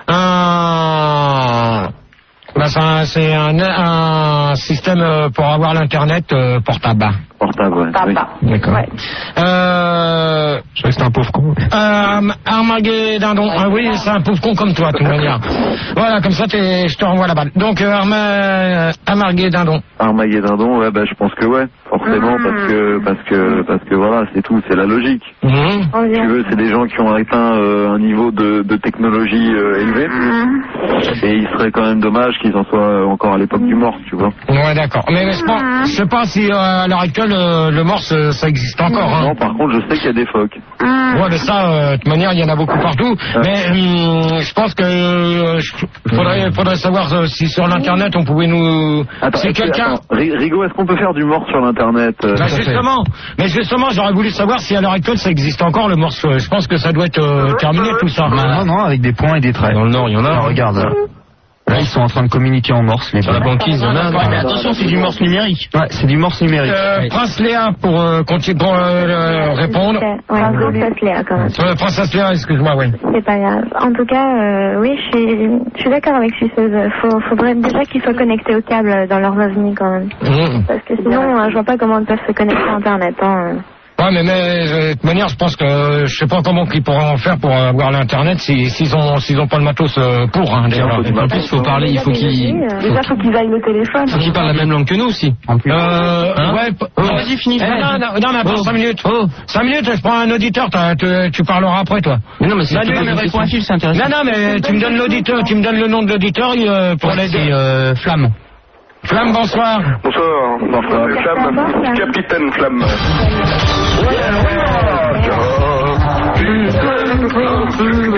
Un... Bah, c'est un, c'est un, un système pour avoir l'internet euh, portable. Portable, ouais. Papa. Oui. D'accord. Ouais. Euh... Je crois que c'était un pauvre con. Euh, Armageddon. Ah oui, c'est un pauvre con comme toi, de toute manière. Voilà, comme ça, t'es, je te renvoie la balle. Donc, euh, Arma... Armageddon. Armageddon, ouais, bah je pense que ouais, forcément, Mmh. parce que, parce que, parce que voilà, c'est tout, c'est la logique. Mmh. Si tu veux, c'est des gens qui ont atteint euh, un niveau de, de technologie euh, élevé, Mmh. et il serait quand même dommage qu'ils en soient encore à l'époque du mort, tu vois. Ouais, d'accord. Mais, mais je pense, je sais pas si euh, à l'heure actuelle, le, le morse, ça existe encore. Hein. Non, par contre, je sais qu'il y a des phoques. Ouais, mais ça, euh, de toute manière, il y en a beaucoup partout. Ouais. Mais hum, je pense que euh, faudrait, faudrait savoir euh, si sur l'internet on pouvait nous. Attends, si quelqu'un. Rigo, est-ce qu'on peut faire du morse sur l'internet euh, bah, justement. Mais justement, j'aurais voulu savoir si à l'heure actuelle ça existe encore le morse. Je pense que ça doit être euh, terminé tout ça. Non, non, avec des points et des traits. Dans le Nord, il y en a. Alors, regarde. Là. Là, ils sont en train de communiquer en morse, les Sur la banquise, il y en a. Ouais, mais attention, c'est du morse numérique. Ouais, c'est du morse numérique. Euh, ouais. Prince Léa, pour, euh, continuer, pour euh, répondre. Ouais, Princesse Léa, quand même. Euh, Princesse Léa, excuse-moi, oui. C'est pas grave. En tout cas, euh, oui, je suis, je suis d'accord avec Suceuse. Faut, faudrait déjà qu'ils soient connectés au câble dans leurs ovnis, quand même. Mmh. Parce que sinon, euh, je vois pas comment ils peuvent se connecter à Internet, hein. Ouais, mais, mais de toute manière, je pense que euh, je sais pas comment ils pourront en faire pour avoir l'internet s'ils si, ont s'ils ont pas le matos euh, pour. Hein, en plus, il faut parler, il faut qu'ils. Déjà, faut qu'ils aillent le téléphone. Faut qu'ils parlent la même langue que nous aussi. En plus. Euh, hein ouais. Oh, vas-y, finis. Eh, non, non, non, mais attends, oh. cinq minutes. Oh. cinq minutes, je prends un auditeur. Tu, tu parleras après, toi. Mais non, mais c'est. Salut, mais réponds à Phil, c'est intéressant. Non, non, mais tu me donnes l'auditeur, tu me donnes le nom de l'auditeur euh, pour l'aider. C'est euh, Flamme. Flamme, bonsoir. Bonsoir. Bonsoir. Flamme. Capitaine Flamme. Ouais, ouais.